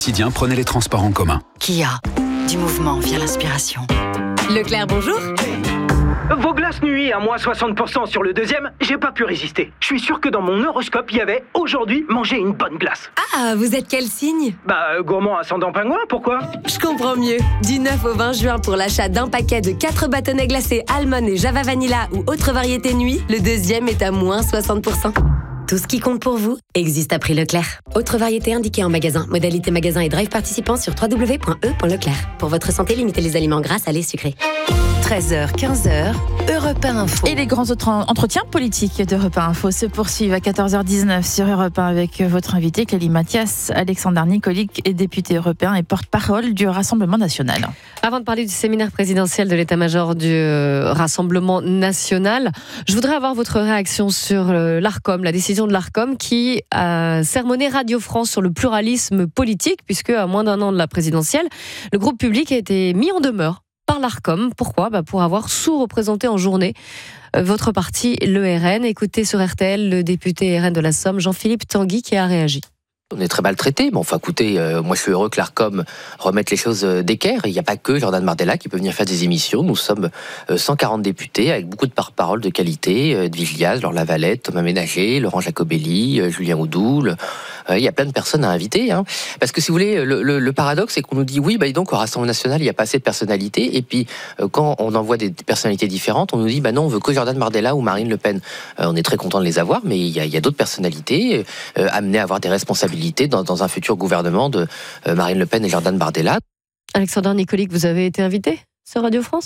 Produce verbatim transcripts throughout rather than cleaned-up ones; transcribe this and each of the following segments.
Quotidien, prenez les transports en commun. Kia, du mouvement vient l'inspiration. Leclerc, bonjour. Vos glaces nuit à moins soixante pour cent sur le deuxième, j'ai pas pu résister. Je suis sûr que dans mon horoscope, il y avait aujourd'hui manger une bonne glace. Ah, vous êtes quel signe? Bah, euh, gourmand ascendant pingouin, pourquoi? Je comprends mieux. Du neuf au vingt juin, pour l'achat d'un paquet de quatre bâtonnets glacés Almond et Java Vanilla ou autre variété nuit, le deuxième est à moins soixante pour cent. Tout ce qui compte pour vous existe à prix Leclerc. Autre variété indiquée en magasin. Modalité magasin et drive participant sur w w w point e point leclerc. Pour votre santé, limitez les aliments gras, salés, sucrés. treize heures, quinze heures, Europe un Info. Et les grands autres entretiens politiques d'Europe un Info se poursuivent à quatorze heures dix-neuf sur Europe un avec votre invité Clélie Mathias. Alexandre Nicolic est député européen et porte-parole du Rassemblement national. Avant de parler du séminaire présidentiel de l'état-major du Rassemblement national, je voudrais avoir votre réaction sur l'Arcom, la décision de l'Arcom qui a sermonné Radio France sur le pluralisme politique, puisque à moins d'un an de la présidentielle, le groupe public a été mis en demeure par l'Arcom. Pourquoi ? Bah pour avoir sous-représenté en journée votre parti, le R N. Écoutez sur R T L le député R N de la Somme, Jean-Philippe Tanguy, qui a réagi. On est très mal traité. Bon, enfin, écoutez, euh, moi, je suis heureux que l'Arcom remette les choses euh, d'équerre. Il n'y a pas que Jordan Bardella qui peut venir faire des émissions. Nous sommes euh, cent quarante députés avec beaucoup de porte-parole de qualité. Euh, Edwige Liaz, Laure Lavalette, Thomas Ménager, Laurent Jacobelli, euh, Julien Oudoul. Euh, il y a plein de personnes à inviter. Hein. Parce que si vous voulez, le, le, le paradoxe, c'est qu'on nous dit oui, bah, donc au Rassemblement national, il n'y a pas assez de personnalités. Et puis, euh, quand on envoie des personnalités différentes, on nous dit bah non, on veut que Jordan Bardella ou Marine Le Pen. Euh, on est très content de les avoir, mais il y a, il y a d'autres personnalités euh, amenées à avoir des responsabilités dans, dans un futur gouvernement de euh, Marine Le Pen et Jordan Bardella. Alexandre Nicolic, vous avez été invité sur Radio France ?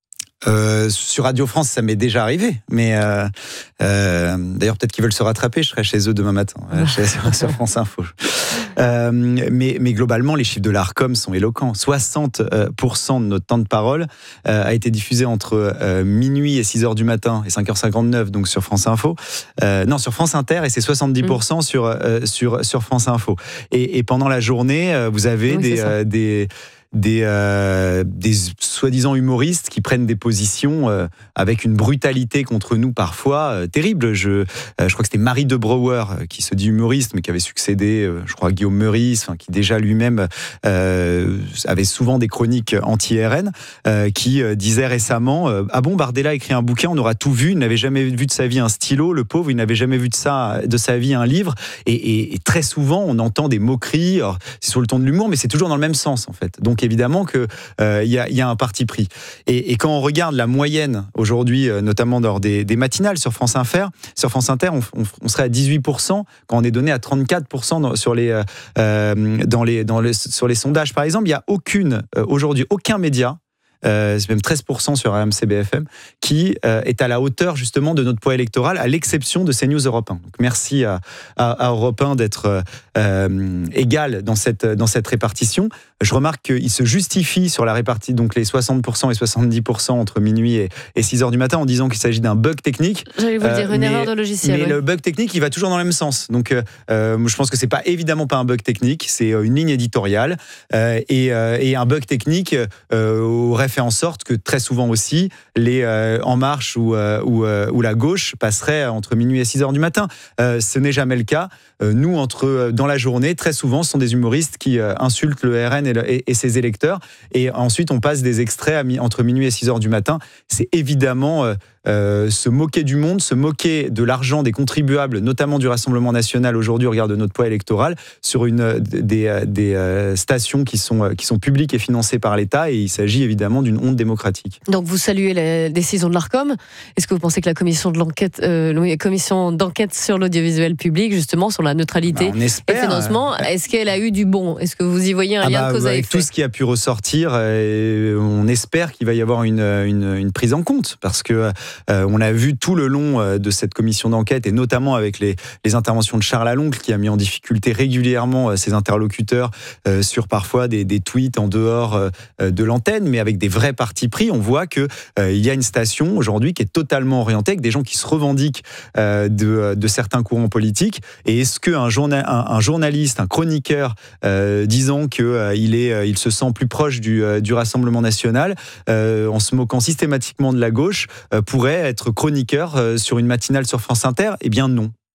Euh, sur Radio France, ça m'est déjà arrivé, mais euh, euh, d'ailleurs peut-être qu'ils veulent se rattraper. Je serai chez eux demain matin, euh, chez, sur France Info. Euh, mais, mais globalement, les chiffres de l'Arcom sont éloquents. soixante pour cent de notre temps de parole euh, a été diffusé entre euh, minuit et six heures du matin et cinq heures cinquante-neuf, donc sur France Info. Euh, non, sur France Inter, et c'est soixante-dix pour cent mmh. sur, euh, sur, sur France Info. Et, et pendant la journée, euh, vous avez oui, des, euh, des Des, euh, des soi-disant humoristes qui prennent des positions euh, avec une brutalité contre nous parfois euh, terrible. Je, euh, je crois que c'était Marie de Brouwer euh, qui se dit humoriste, mais qui avait succédé, euh, je crois, à Guillaume Meurice, qui déjà lui-même euh, avait souvent des chroniques anti-R N, euh, qui euh, disait récemment euh, « Ah bon, Bardella a écrit un bouquin, on aura tout vu, il n'avait jamais vu de sa vie un stylo, le pauvre, il n'avait jamais vu de, ça, de sa vie un livre. » et, et, et très souvent, on entend des moqueries, alors, c'est sur le ton de l'humour, mais c'est toujours dans le même sens, en fait. Donc, évidemment qu'il euh, y, y a un parti pris. Et, et quand on regarde la moyenne aujourd'hui, euh, notamment lors des, des matinales sur France Inter, sur France Inter, on, on, on serait à dix-huit pour cent quand on est donné à trente-quatre pour cent dans, sur, les, euh, dans les, dans les, sur les sondages. Par exemple, il n'y a aucune, euh, aujourd'hui, aucun média, Euh, c'est même treize pour cent sur R M C B F M, qui euh, est à la hauteur justement de notre poids électoral, à l'exception de CNews Europe un. Donc merci à, à, à Europe un d'être euh, égal dans cette, dans cette répartition. Je remarque qu'il se justifie sur la répartie, donc les soixante pour cent et soixante-dix pour cent entre minuit et, et six heures du matin, en disant qu'il s'agit d'un bug technique. J'allais vous le dire, euh, une mais, erreur de logiciel. Mais oui. le bug technique, il va toujours dans le même sens. Donc euh, je pense que c'est pas évidemment pas un bug technique, c'est une ligne éditoriale euh, et, euh, et un bug technique euh, aurait fait en sorte que très souvent aussi les euh, En Marche ou, euh, ou, euh, ou la gauche passeraient entre minuit et six heures du matin. Euh, ce n'est jamais le cas. Euh, nous, entre, dans la journée, très souvent, ce sont des humoristes qui euh, insultent le R N et, le, et, et ses électeurs. Et ensuite, on passe des extraits à mi- entre minuit et six heures du matin. C'est évidemment euh, euh, se moquer du monde, se moquer de l'argent des contribuables, notamment du Rassemblement national aujourd'hui au regard de notre poids électoral, sur une, des, des euh, stations qui sont, qui sont publiques et financées par l'État. Et il s'agit évidemment d'une honte démocratique. Donc vous saluez la décision de l'Arcom. Est-ce que vous pensez que la commission de l'enquête, euh, la commission d'enquête sur l'audiovisuel public, justement sur la neutralité bah, espère, et financement, euh, est-ce qu'elle a eu du bon ? Est-ce que vous y voyez un ah lien bah, de cause à avec effet ? tout ce qui a pu ressortir, euh, on espère qu'il va y avoir une, une, une prise en compte, parce que euh, on a vu tout le long de cette commission d'enquête, et notamment avec les, les interventions de Charles Aloncle, qui a mis en difficulté régulièrement ses interlocuteurs euh, sur parfois des, des tweets en dehors euh, de l'antenne, mais avec des vrais partis pris. On voit qu'il euh, y a une station aujourd'hui qui est totalement orientée, avec des gens qui se revendiquent euh, de, de certains courants politiques. Et est-ce qu'un journa- un, un journaliste, un chroniqueur euh, disant qu'il euh, est, il se sent plus proche du, euh, du Rassemblement national, euh, en se moquant systématiquement de la gauche, euh, pourrait être chroniqueur euh, sur une matinale sur France Inter ? Eh bien non.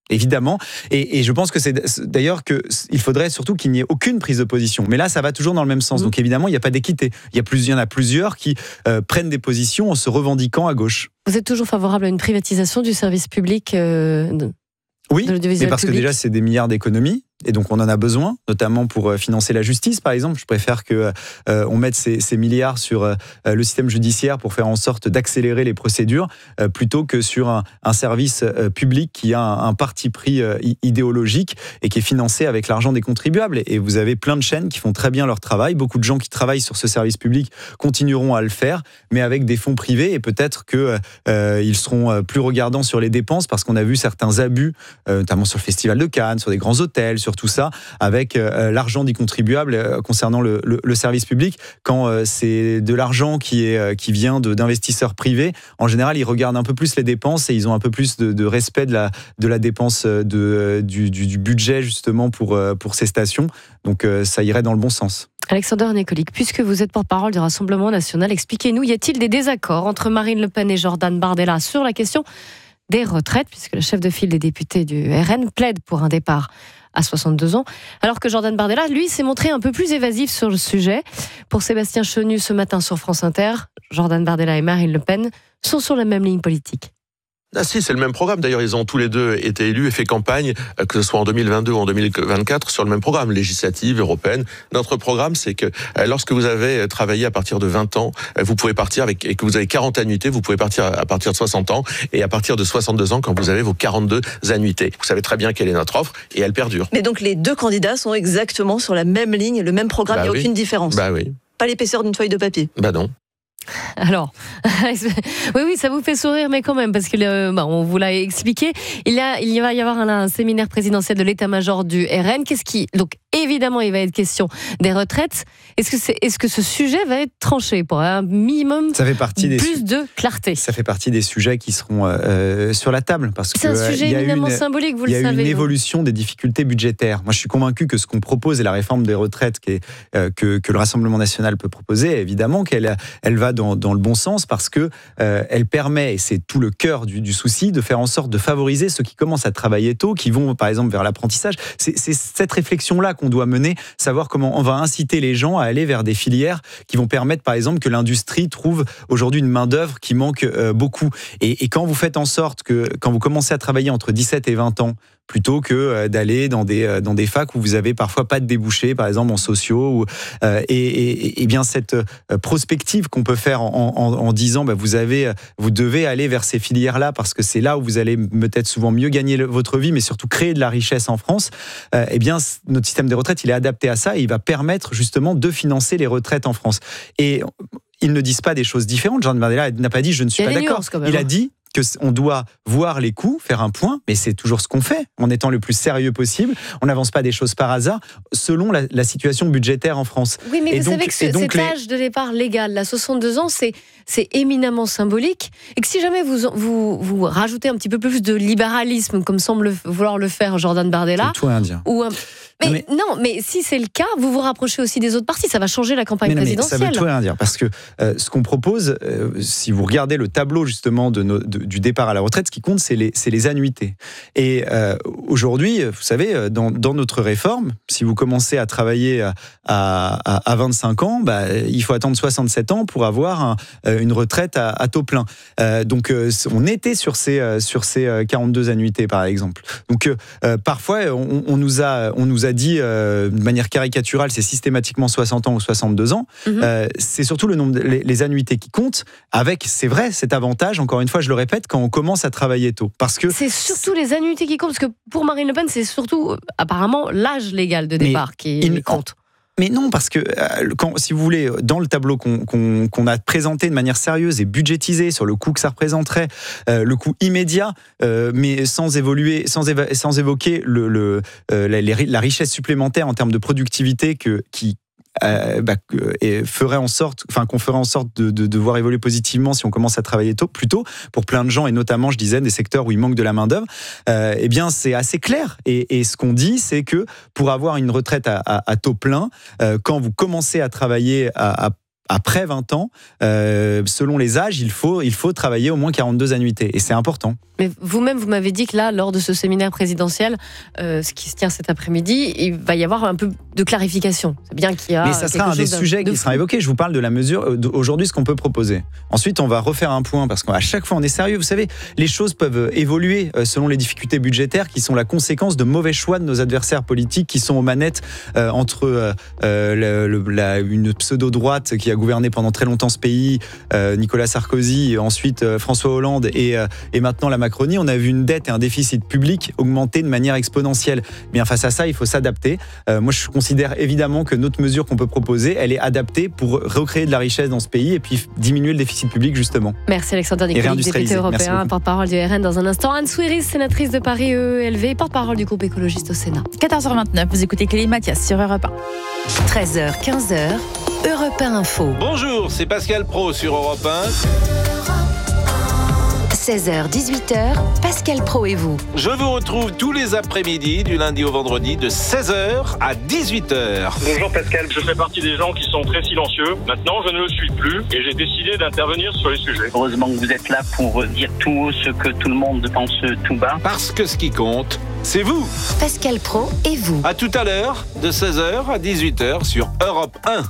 Évidemment, et, et je pense que c'est d'ailleurs qu'il faudrait surtout qu'il n'y ait aucune prise de position. Mais là, ça va toujours dans le même sens. Mmh. Donc évidemment, il n'y a pas d'équité. Il y, a plus, il y en a plusieurs qui euh, prennent des positions en se revendiquant à gauche. Vous êtes toujours favorable à une privatisation du service public euh, de, Oui, de l'audiovisuel mais parce public. que déjà, c'est des milliards d'économies. Et donc on en a besoin, notamment pour financer la justice, par exemple. Je préfère que euh, on mette ces, ces milliards sur euh, le système judiciaire pour faire en sorte d'accélérer les procédures, euh, plutôt que sur un, un service euh, public qui a un, un parti pris euh, idéologique et qui est financé avec l'argent des contribuables. Et vous avez plein de chaînes qui font très bien leur travail. Beaucoup de gens qui travaillent sur ce service public continueront à le faire, mais avec des fonds privés. Et peut-être que euh, ils seront plus regardants sur les dépenses, parce qu'on a vu certains abus, euh, notamment sur le Festival de Cannes, sur des grands hôtels, sur tout ça, avec euh, l'argent des contribuables euh, concernant le, le, le service public. Quand euh, c'est de l'argent qui, est, euh, qui vient de, d'investisseurs privés, en général, ils regardent un peu plus les dépenses et ils ont un peu plus de, de respect de la, de la dépense de, du, du, du budget, justement, pour, euh, pour ces stations. Donc, euh, ça irait dans le bon sens. Alexander Nikolic, puisque vous êtes porte-parole du Rassemblement national, expliquez-nous, y a-t-il des désaccords entre Marine Le Pen et Jordan Bardella sur la question des retraites, puisque le chef de file des députés du R N plaide pour un départ à soixante-deux ans, alors que Jordan Bardella, lui, s'est montré un peu plus évasif sur le sujet. Pour Sébastien Chenu, ce matin sur France Inter, Jordan Bardella et Marine Le Pen sont sur la même ligne politique. Ah si, c'est le même programme. D'ailleurs, ils ont tous les deux été élus et fait campagne, que ce soit en deux mille vingt-deux ou en deux mille vingt-quatre, sur le même programme, législative, européenne. Notre programme, c'est que lorsque vous avez travaillé à partir de vingt ans, vous pouvez partir avec, et que vous avez quarante annuités, vous pouvez partir à partir de soixante ans, et à partir de soixante-deux ans, quand vous avez vos quarante-deux annuités. Vous savez très bien quelle est notre offre, et elle perdure. Mais donc, les deux candidats sont exactement sur la même ligne, le même programme, il n'y a oui. aucune différence. Bah oui. Pas l'épaisseur d'une feuille de papier. Bah non. Alors, oui, oui, ça vous fait sourire, mais quand même, parce que le, bah, on vous l'a expliqué. Il y, a, il va y avoir un, un séminaire présidentiel de l'état-major du R N. Qu'est-ce qui, donc, évidemment, il va être question des retraites. Est-ce que, c'est, est-ce que ce sujet va être tranché pour un minimum ça fait partie des plus su- de clarté? Ça fait partie des sujets qui seront euh, sur la table, parce c'est que un sujet euh, éminemment une, symbolique, vous le savez. Il y a vous. une évolution des difficultés budgétaires. Moi, je suis convaincu que ce qu'on propose et la réforme des retraites qui est, euh, que, que le Rassemblement national peut proposer, évidemment qu'elle elle va dans, dans le bon sens, parce que euh, elle permet, et c'est tout le cœur du, du souci, de faire en sorte de favoriser ceux qui commencent à travailler tôt, qui vont par exemple vers l'apprentissage. C'est, c'est cette réflexion-là qu'on doit mener, savoir comment on va inciter les gens à aller vers des filières qui vont permettre par exemple que l'industrie trouve aujourd'hui une main-d'œuvre qui manque euh, beaucoup. Et, et quand vous faites en sorte que, quand vous commencez à travailler entre dix-sept et vingt ans, plutôt que d'aller dans des dans des facs où vous avez parfois pas de débouchés, par exemple en sociaux, ou, euh, et, et, et bien cette prospective qu'on peut faire en, en, en disant bah vous avez vous devez aller vers ces filières-là parce que c'est là où vous allez peut-être souvent mieux gagner le, votre vie, mais surtout créer de la richesse en France. Euh, et bien notre système des retraites il est adapté à ça et il va permettre justement de financer les retraites en France. Et ils ne disent pas des choses différentes. Jordan Bardella n'a pas dit je ne suis pas d'accord. Il a dit qu'on doit voir les coûts, faire un point, mais c'est toujours ce qu'on fait, en étant le plus sérieux possible. On n'avance pas des choses par hasard, selon la, la situation budgétaire en France. Oui, mais et vous donc, savez que ce, cet les... âge de départ légal, là, soixante-deux ans, c'est, c'est éminemment symbolique, et que si jamais vous, vous, vous rajoutez un petit peu plus de libéralisme, comme semble vouloir le faire Jordan Bardella, c'est tout indien. Ou un... Mais, mais non, mais si c'est le cas, vous vous rapprochez aussi des autres partis. Ça va changer la campagne mais non, présidentielle. Mais ça veut tout rien dire, parce que euh, ce qu'on propose, euh, si vous regardez le tableau justement de nos, de, du départ à la retraite, ce qui compte, c'est les, c'est les annuités. Et euh, aujourd'hui, vous savez, dans, dans notre réforme, si vous commencez à travailler à, à, à vingt-cinq ans, bah, il faut attendre soixante-sept ans pour avoir un, une retraite à, à taux plein. Euh, donc, euh, on était sur ces, sur ces quarante-deux annuités, par exemple. Donc, euh, parfois, on, on nous a, on nous a a dit euh, de manière caricaturale, c'est systématiquement soixante ans ou soixante-deux ans. Mm-hmm. Euh, c'est surtout le nombre de, les, les annuités qui comptent, avec, c'est vrai, cet avantage, encore une fois, je le répète, quand on commence à travailler tôt. Parce que c'est surtout les annuités qui comptent, parce que pour Marine Le Pen, c'est surtout, apparemment, l'âge légal de départ qui il, compte. Mais non, parce que quand, si vous voulez, dans le tableau qu'on, qu'on, qu'on a présenté de manière sérieuse et budgétisé sur le coût que ça représenterait, euh, le coût immédiat, euh, mais sans évoluer, sans, éva- sans évoquer le, le, euh, la, les, la richesse supplémentaire en termes de productivité que, qui Euh, bah, et ferait en sorte, enfin qu'on ferait en sorte de, de, de voir évoluer positivement si on commence à travailler tôt, plus tôt, pour plein de gens et notamment, je disais, des secteurs où il manque de la main d'œuvre. Euh, eh bien, c'est assez clair. Et, et ce qu'on dit, c'est que pour avoir une retraite à, à, à taux plein, euh, quand vous commencez à travailler à, à après vingt ans, euh, selon les âges, il faut, il faut travailler au moins quarante-deux annuités. Et c'est important. Mais vous-même, vous m'avez dit que là, lors de ce séminaire présidentiel, euh, ce qui se tient cet après-midi, il va y avoir un peu de clarification. C'est bien qu'il y a. Mais ça sera un des sujets qui sera évoqué. Je vous parle de la mesure aujourd'hui, ce qu'on peut proposer. Ensuite, on va refaire un point parce qu'à chaque fois, on est sérieux. Vous savez, les choses peuvent évoluer selon les difficultés budgétaires qui sont la conséquence de mauvais choix de nos adversaires politiques qui sont aux manettes euh, entre euh, le, le, la, une pseudo-droite qui a gouverné pendant très longtemps ce pays, euh, Nicolas Sarkozy, et ensuite euh, François Hollande et, euh, et maintenant la Macronie. On a vu une dette et un déficit public augmenter de manière exponentielle. Bien, face à ça, il faut s'adapter. Euh, moi, je considère évidemment que notre mesure qu'on peut proposer, elle est adaptée pour recréer de la richesse dans ce pays et puis diminuer le déficit public, justement. Merci Alexandre Nicolic, député européen, porte-parole du R N dans un instant. Anne Souiris, sénatrice de Paris E E L V, porte-parole du groupe écologiste au Sénat. quatorze heures vingt-neuf, vous écoutez Clélie Mathias sur Europe un. treize heures, quinze heures, Europe un Info. Bonjour, c'est Pascal Pro sur Europe un. seize heures, dix-huit heures, Pascal Pro et vous. Je vous retrouve tous les après-midi, du lundi au vendredi, de seize heures à dix-huit heures. Bonjour Pascal, je fais partie des gens qui sont très silencieux. Maintenant, je ne le suis plus et j'ai décidé d'intervenir sur les sujets. Heureusement que vous êtes là pour dire tout haut ce que tout le monde pense tout bas. Parce que ce qui compte, c'est vous. Pascal Pro et vous. À tout à l'heure, de seize heures à dix-huit heures sur Europe un.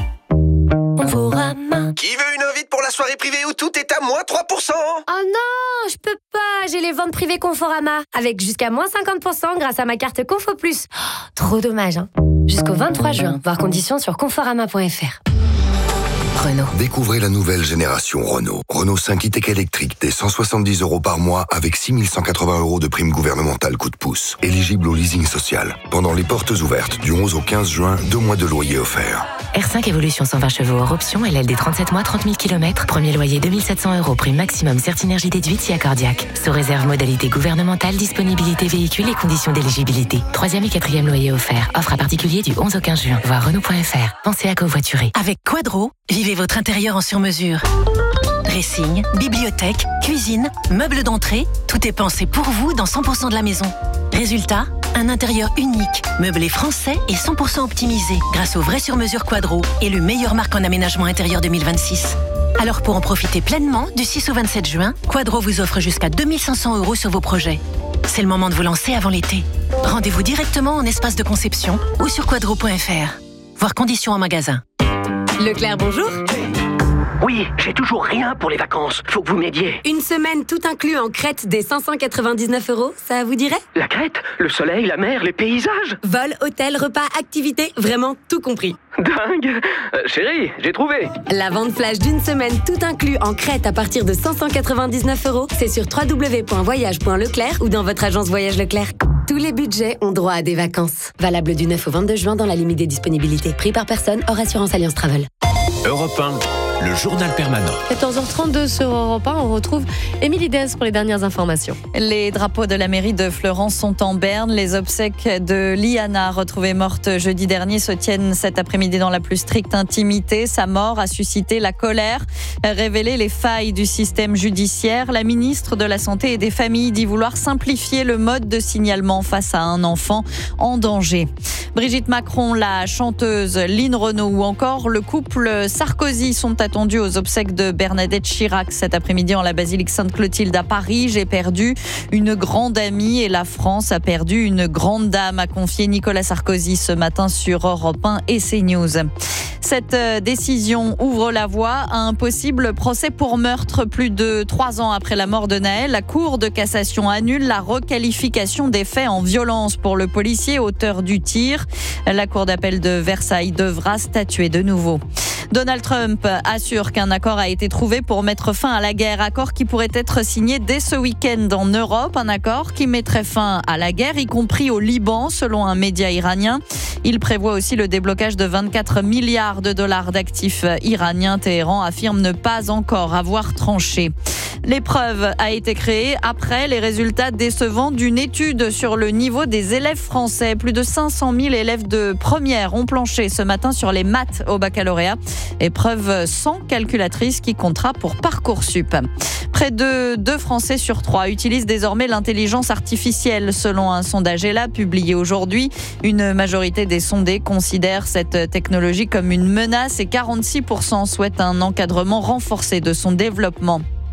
Conforama. Qui veut une invite pour la soirée privée où tout est à moins trois pour cent? Oh non, je peux pas, j'ai les ventes privées Conforama. Avec jusqu'à moins cinquante pour cent grâce à ma carte Confo Plus. Oh, trop dommage, hein. Jusqu'au vingt-trois juin, voir conditions sur conforama point f r. Renault. Découvrez la nouvelle génération Renault. Renault cinq e-tech électrique dès cent soixante-dix euros par mois avec six mille cent quatre-vingts euros de prime gouvernementale coup de pouce. Éligible au leasing social. Pendant les portes ouvertes du onze au quinze juin, deux mois de loyer offerts. R cinq Evolution cent vingt chevaux hors option, L L D trente-sept mois, trente mille kilomètres. Premier loyer deux mille sept cents euros, prime maximum Certinergie déduite si accordiaque. Sous réserve modalité gouvernementale, disponibilité véhicule et conditions d'éligibilité. Troisième et quatrième loyer offert. Offre à particulier du onze au quinze juin. Voir Renault point f r. Pensez à covoiturer. Avec Quadro, vivez votre intérieur en sur-mesure. Dressing, bibliothèque, cuisine, meubles d'entrée, tout est pensé pour vous dans cent pour cent de la maison. Résultat, un intérieur unique, meublé français et cent pour cent optimisé grâce au vrai sur-mesure Quadro et le meilleur marque en aménagement intérieur deux mille vingt-six. Alors pour en profiter pleinement, du six au vingt-sept juin, Quadro vous offre jusqu'à deux mille cinq cents euros sur vos projets. C'est le moment de vous lancer avant l'été. Rendez-vous directement en espace de conception ou sur quadro point f r. Voir conditions en magasin. Leclerc, bonjour. Oui, j'ai toujours rien pour les vacances. Faut que vous m'aidiez. Une semaine tout inclus en Crète des cinq cent quatre-vingt-dix-neuf euros, ça vous dirait? La Crète, le soleil, la mer, les paysages. Vol, hôtel, repas, activités, vraiment tout compris. Dingue. euh, Chérie, j'ai trouvé. La vente flash d'une semaine tout inclus en Crète à partir de cinq cent quatre-vingt-dix-neuf euros, c'est sur w w w point voyage point leclerc ou dans votre agence Voyage Leclerc. Tous les budgets ont droit à des vacances. Valable du neuf au vingt-deux juin dans la limite des disponibilités. Prix par personne, hors assurance Alliance Travel. Europe un, le journal permanent. quatorze heures trente-deux sur Europe un, on retrouve Émilie Dez pour les dernières informations. Les drapeaux de la mairie de Fleurance sont en berne. Les obsèques de Liana, retrouvée morte jeudi dernier, se tiennent cet après-midi dans la plus stricte intimité. Sa mort a suscité la colère, révélé les failles du système judiciaire. La ministre de la Santé et des Familles dit vouloir simplifier le mode de signalement face à un enfant en danger. Brigitte Macron, la chanteuse Line Renaud ou encore le couple Sarkozy sont attendus aux obsèques de Bernadette Chirac cet après-midi en la basilique Sainte-Clotilde à Paris. J'ai perdu une grande amie et la France a perdu une grande dame, a confié Nicolas Sarkozy ce matin sur Europe un et CNews. Cette décision ouvre la voie à un possible procès pour meurtre. Plus de trois ans après la mort de Naël, la Cour de cassation annule la requalification des faits en violence pour le policier auteur du tir. La Cour d'appel de Versailles devra statuer de nouveau. Donald Trump assure qu'un accord a été trouvé pour mettre fin à la guerre. Accord qui pourrait être signé dès ce week-end en Europe. Un accord qui mettrait fin à la guerre, y compris au Liban, selon un média iranien. Il prévoit aussi le déblocage de vingt-quatre milliards de dollars d'actifs iraniens. Téhéran affirme ne pas encore avoir tranché. L'épreuve a été créée après les résultats décevants d'une étude sur le niveau des élèves français. Plus de cinq cent mille élèves de première ont planché ce matin sur les maths au baccalauréat. Épreuve sans calculatrice qui comptera pour Parcoursup. Près de deux Français sur trois utilisent désormais l'intelligence artificielle. Selon un sondage E L A publié aujourd'hui, une majorité des sondés considèrent cette technologie comme une menace et quarante-six pour cent souhaitent un encadrement renforcé de son développement.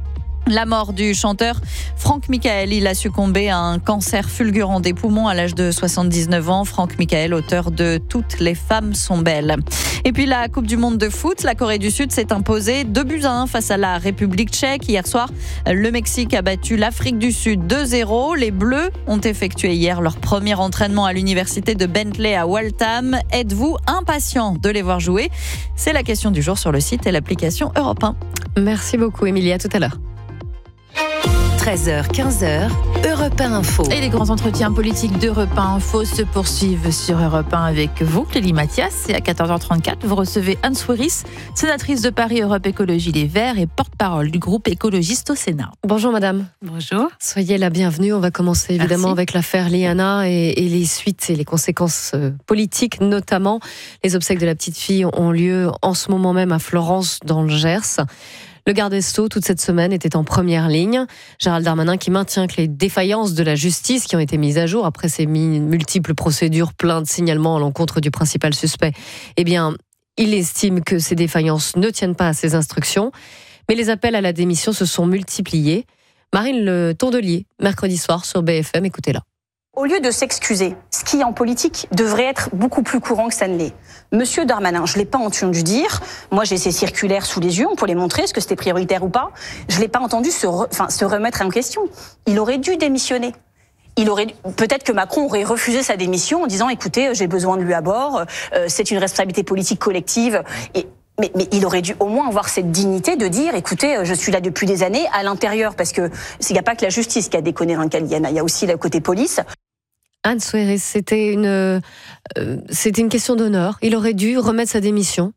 La mort du chanteur Franck Michael, il a succombé à un cancer fulgurant des poumons à l'âge de soixante-dix-neuf ans. Franck Michael, auteur de Toutes les femmes sont belles. Et puis la Coupe du monde de foot, la Corée du Sud s'est imposée deux buts à un face à la République tchèque. Hier soir, le Mexique a battu l'Afrique du Sud deux zéro. Les Bleus ont effectué hier leur premier entraînement à l'université de Bentley à Waltham. Êtes-vous impatient de les voir jouer ? C'est la question du jour sur le site et l'application Europe un. Merci beaucoup, Émilie. À tout à l'heure. treize heures, quinze heures, Europe un Info. Et les grands entretiens politiques d'Europe un Info se poursuivent sur Europe un avec vous, Clélie Mathias. Et à quatorze heures trente-quatre, vous recevez Anne Souiris, sénatrice de Paris Europe Écologie Les Verts et porte-parole du groupe écologiste au Sénat. Bonjour madame. Bonjour. Soyez la bienvenue. On va commencer évidemment Merci. avec l'affaire Liana et, et les suites et les conséquences politiques, notamment. Les obsèques de la petite fille ont lieu en ce moment même à Florence, dans le Gers. Le garde des Sceaux, toute cette semaine, était en première ligne. Gérald Darmanin qui maintient que les défaillances de la justice qui ont été mises à jour après ces multiples procédures, plaintes, signalements à l'encontre du principal suspect, eh bien, il estime que ces défaillances ne tiennent pas à ses instructions. Mais les appels à la démission se sont multipliés. Marine Le Tondelier, mercredi soir sur B F M, écoutez-la. Au lieu de s'excuser, ce qui en politique devrait être beaucoup plus courant que ça ne l'est. Monsieur Darmanin, je ne l'ai pas entendu dire, moi j'ai ces circulaires sous les yeux, on peut les montrer, est-ce que c'était prioritaire ou pas ? Je ne l'ai pas entendu se, re, enfin, se remettre en question. Il aurait dû démissionner. Il aurait, peut-être que Macron aurait refusé sa démission en disant « écoutez, j'ai besoin de lui à bord, euh, c'est une responsabilité politique collective ». Et Mais, mais il aurait dû au moins avoir cette dignité de dire, écoutez, je suis là depuis des années à l'intérieur, parce que il n'y a pas que la justice qui a déconné dans le cas de Liana, il y a aussi le côté police. Anne Souiris, c'était une, euh, c'était une question d'honneur. Il aurait dû remettre sa démission.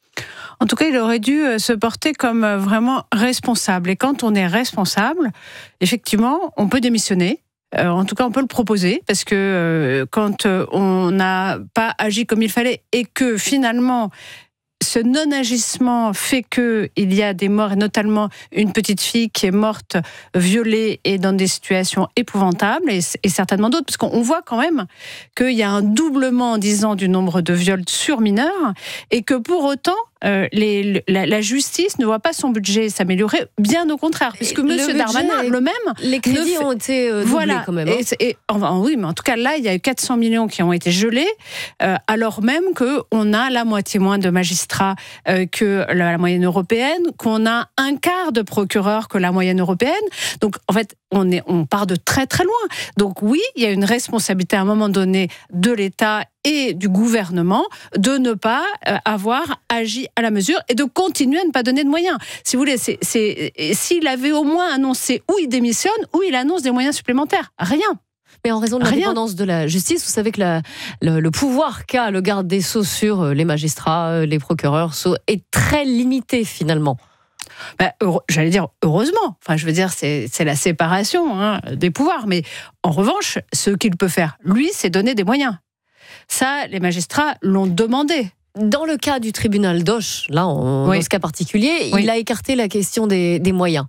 En tout cas, il aurait dû se porter comme vraiment responsable. Et quand on est responsable, effectivement, on peut démissionner. Euh, en tout cas, on peut le proposer, parce que euh, quand on n'a pas agi comme il fallait et que finalement ce non-agissement fait qu'il y a des morts, et notamment une petite fille qui est morte, violée et dans des situations épouvantables, et, et certainement d'autres, parce qu'on voit quand même qu'il y a un doublement en dix ans du nombre de viols sur mineurs, et que pour autant, euh, les, la, la justice ne voit pas son budget s'améliorer, bien au contraire, puisque M. Darmanin, le même... Les crédits fait... ont été euh, doublés voilà, quand même. Hein. Et, et, enfin, oui, mais en tout cas, là, il y a eu quatre cents millions qui ont été gelés, euh, alors même qu'on a la moitié moins de magistrats euh, que la, la moyenne européenne, qu'on a un quart de procureurs que la moyenne européenne. Donc, en fait, on, est, on part de très, très loin. Donc, oui, il y a une responsabilité à un moment donné de l'État et du gouvernement de ne pas euh, avoir agi à la mesure et de continuer à ne pas donner de moyens. Si vous voulez, c'est, c'est, s'il avait au moins annoncé où il démissionne, où il annonce des moyens supplémentaires. Rien. Mais en raison de l'indépendance de la justice, vous savez que la, le, le pouvoir qu'a le garde des Sceaux sur les magistrats, les procureurs, est très limité finalement. Ben, heure, j'allais dire heureusement. Enfin, je veux dire, c'est, c'est la séparation hein, des pouvoirs. Mais en revanche, ce qu'il peut faire, lui, c'est donner des moyens. Ça, les magistrats l'ont demandé. Dans le cas du tribunal d'Auch, là, en, oui. dans ce cas particulier, oui. il a écarté la question des, des moyens.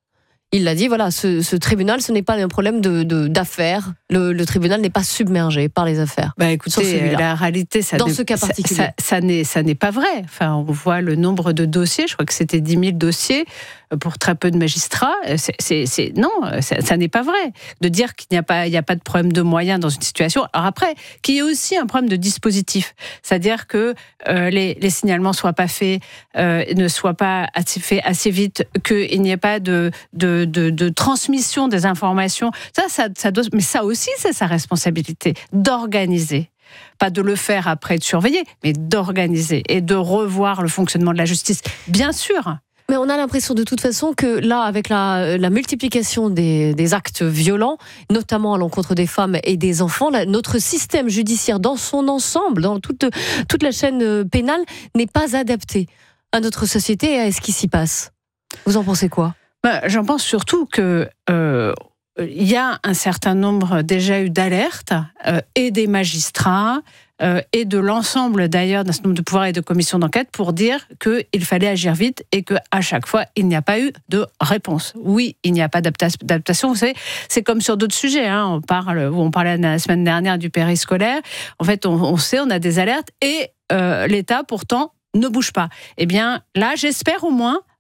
Il l'a dit, voilà, ce, ce tribunal, ce n'est pas un problème de, de, d'affaires. Le, le tribunal n'est pas submergé par les affaires. Bah écoutez, la réalité, ça dans n'est, ce cas particulier, ça, ça, ça, n'est, ça n'est pas vrai. Enfin, on voit le nombre de dossiers. Je crois que c'était dix mille dossiers pour très peu de magistrats. C'est, c'est, c'est non, ça, ça n'est pas vrai. De dire qu'il n'y a pas, il n'y a pas de problème de moyens dans une situation. Alors après, qu'il y ait aussi un problème de dispositif, c'est-à-dire que euh, les, les signalements soient pas faits, euh, ne soient pas assez faits assez vite, qu'il n'y ait pas de, de De, de transmission des informations, ça, ça, ça doit, mais ça aussi, c'est sa responsabilité d'organiser. Pas de le faire après de surveiller, mais d'organiser et de revoir le fonctionnement de la justice, bien sûr. Mais on a l'impression de toute façon que là, avec la, la multiplication des, des actes violents, notamment à l'encontre des femmes et des enfants, la, notre système judiciaire dans son ensemble, dans toute, toute la chaîne pénale, n'est pas adapté à notre société et à ce qui s'y passe. Vous en pensez quoi ? Ben, j'en pense surtout que euh, il y a un certain nombre déjà eu d'alertes euh, et des magistrats euh, et de l'ensemble d'ailleurs d'un certain nombre de pouvoirs et de commissions d'enquête pour dire qu'il fallait agir vite et qu'à chaque fois il n'y a pas eu de réponse. Oui, il n'y a pas d'adaptation. Vous savez, c'est comme sur d'autres sujets. Hein. On parle, on parlait la semaine dernière du périscolaire. En fait, on, on sait, on a des alertes et euh, l'État pourtant ne bouge pas. Eh bien, là, j'espère au moins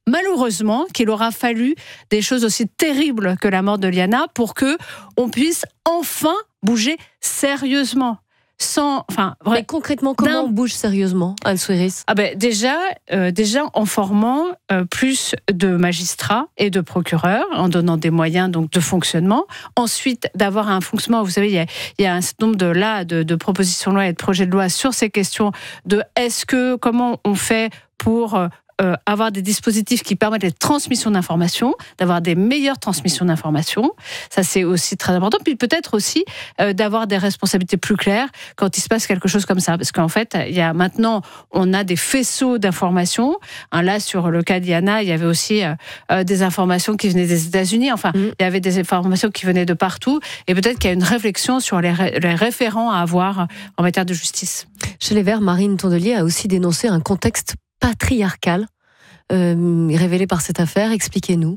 malheureusement qu'il aura fallu des choses aussi terribles que la mort de Liana pour que on puisse enfin bouger sérieusement. Sans, enfin, Mais concrètement, comment on bouge sérieusement, Anne Souiris? Ah ben déjà, euh, déjà en formant euh, plus de magistrats et de procureurs, en donnant des moyens donc de fonctionnement. Ensuite, d'avoir un fonctionnement. Vous savez, il y a, il y a un certain nombre de là de, de propositions de loi et de projets de loi sur ces questions de est-ce que comment on fait pour euh, Euh, avoir des dispositifs qui permettent les transmissions d'informations, d'avoir des meilleures transmissions d'informations. Ça, c'est aussi très important. Puis peut-être aussi euh, d'avoir des responsabilités plus claires quand il se passe quelque chose comme ça. Parce qu'en fait, il y a maintenant, on a des faisceaux d'informations. Hein, là, sur le cas d'Iana, il y avait aussi euh, des informations qui venaient des États-Unis. Enfin, mmh. il y avait des informations qui venaient de partout. Et peut-être qu'il y a une réflexion sur les, ré- les référents à avoir en matière de justice. Chez les Verts, Marine Tondelier a aussi dénoncé un contexte patriarcal euh, révélé par cette affaire. Expliquez-nous.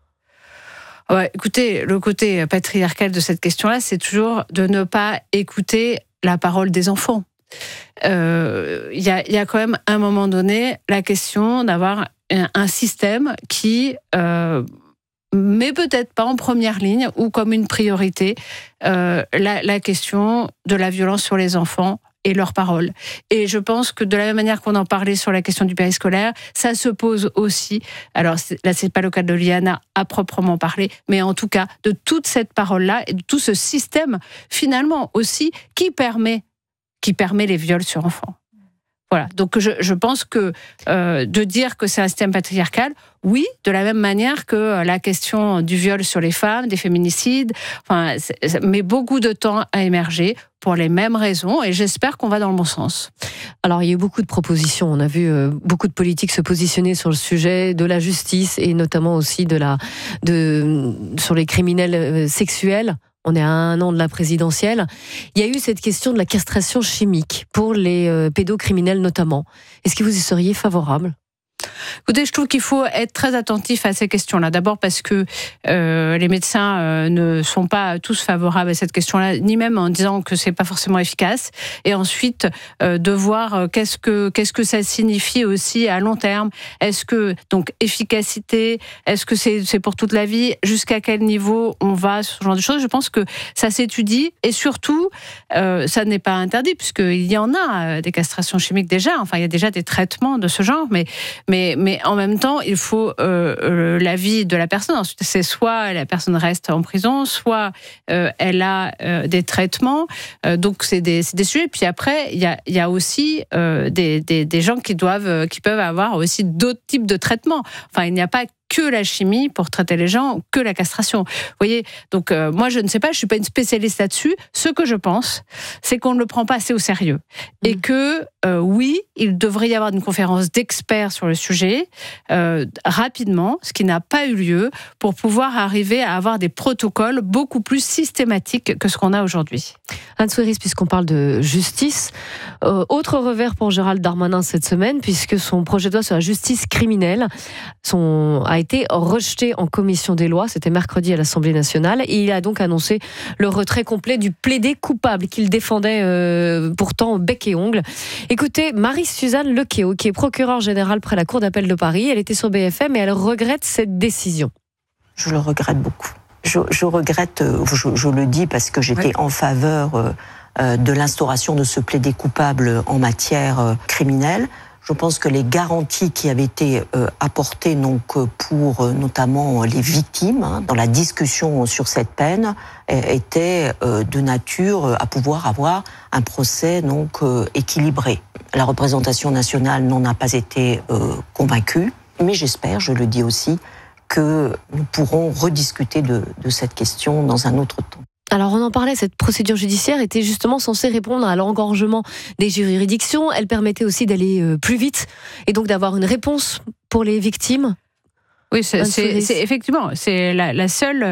Ouais, écoutez, le côté patriarcal de cette question-là, c'est toujours de ne pas écouter la parole des enfants. Il euh, y, a, y a quand même, à un moment donné, la question d'avoir un, un système qui... Euh, mais peut-être pas en première ligne ou comme une priorité, euh, la, la question de la violence sur les enfants et leurs paroles. Et je pense que de la même manière qu'on en parlait sur la question du périscolaire, ça se pose aussi, alors là c'est pas le cas de Liana à proprement parler, mais en tout cas de toute cette parole-là et de tout ce système finalement aussi qui permet, qui permet les viols sur enfants. Voilà, donc je, je pense que euh, de dire que c'est un système patriarcal, oui, de la même manière que la question du viol sur les femmes, des féminicides, enfin, ça met beaucoup de temps à émerger pour les mêmes raisons et j'espère qu'on va dans le bon sens. Alors il y a eu beaucoup de propositions, on a vu euh, beaucoup de politiques se positionner sur le sujet de la justice et notamment aussi de la, de, sur les criminels euh, sexuels. On est à un an de la présidentielle. Il y a eu cette question de la castration chimique pour les euh, pédocriminels notamment. Est-ce que vous y seriez favorable ? Écoutez, je trouve qu'il faut être très attentif à ces questions-là. D'abord parce que euh, les médecins euh, ne sont pas tous favorables à cette question-là, ni même en disant que c'est pas forcément efficace. Et ensuite, euh, de voir euh, qu'est-ce que qu'est-ce que ça signifie aussi à long terme. Est-ce que donc efficacité, est-ce que c'est c'est pour toute la vie, jusqu'à quel niveau on va, ce genre de choses. Je pense que ça s'étudie et surtout, euh, ça n'est pas interdit puisqu'il y en a des castrations chimiques déjà. Enfin, il y a déjà des traitements de ce genre, mais mais Mais en même temps, il faut euh, euh, l'avis de la personne. Ensuite, c'est soit la personne reste en prison, soit euh, elle a euh, des traitements. Euh, donc, c'est des, c'est des sujets. Puis après, il y a, y a aussi euh, des, des, des gens qui doivent, qui peuvent avoir aussi d'autres types de traitements. Enfin, il n'y a pas que la chimie pour traiter les gens, que la castration. Vous voyez, donc euh, moi je ne sais pas, je suis pas une spécialiste là-dessus. Ce que je pense, c'est qu'on ne le prend pas assez au sérieux mmh. et que euh, oui, il devrait y avoir une conférence d'experts sur le sujet euh, rapidement, ce qui n'a pas eu lieu, pour pouvoir arriver à avoir des protocoles beaucoup plus systématiques que ce qu'on a aujourd'hui. Anne Souiris, puisqu'on parle de justice, euh, autre revers pour Gérald Darmanin cette semaine, puisque son projet de loi sur la justice criminelle son, a été rejeté en commission des lois, c'était mercredi à l'Assemblée nationale, et il a donc annoncé le retrait complet du plaidé coupable qu'il défendait euh, pourtant bec et ongles. Écoutez, Marie-Suzanne Lequéo, qui est procureure générale près la Cour d'appel de Paris, elle était sur B F M et elle regrette cette décision. Je le regrette beaucoup. Je, je regrette, je, je le dis parce que j'étais oui. en faveur euh, de l'instauration de ce plaidé coupable en matière euh, criminelle. Je pense que les garanties qui avaient été euh, apportées donc, pour euh, notamment les victimes hein, dans la discussion sur cette peine euh, étaient euh, de nature à pouvoir avoir un procès donc, euh, équilibré. La représentation nationale n'en a pas été euh, convaincue, mais j'espère, je le dis aussi, que nous pourrons rediscuter de, de cette question dans un autre temps. Alors on en parlait, cette procédure judiciaire était justement censée répondre à l'engorgement des juridictions, elle permettait aussi d'aller plus vite et donc d'avoir une réponse pour les victimes. Oui, c'est, c'est, c'est effectivement, c'est la, la seule,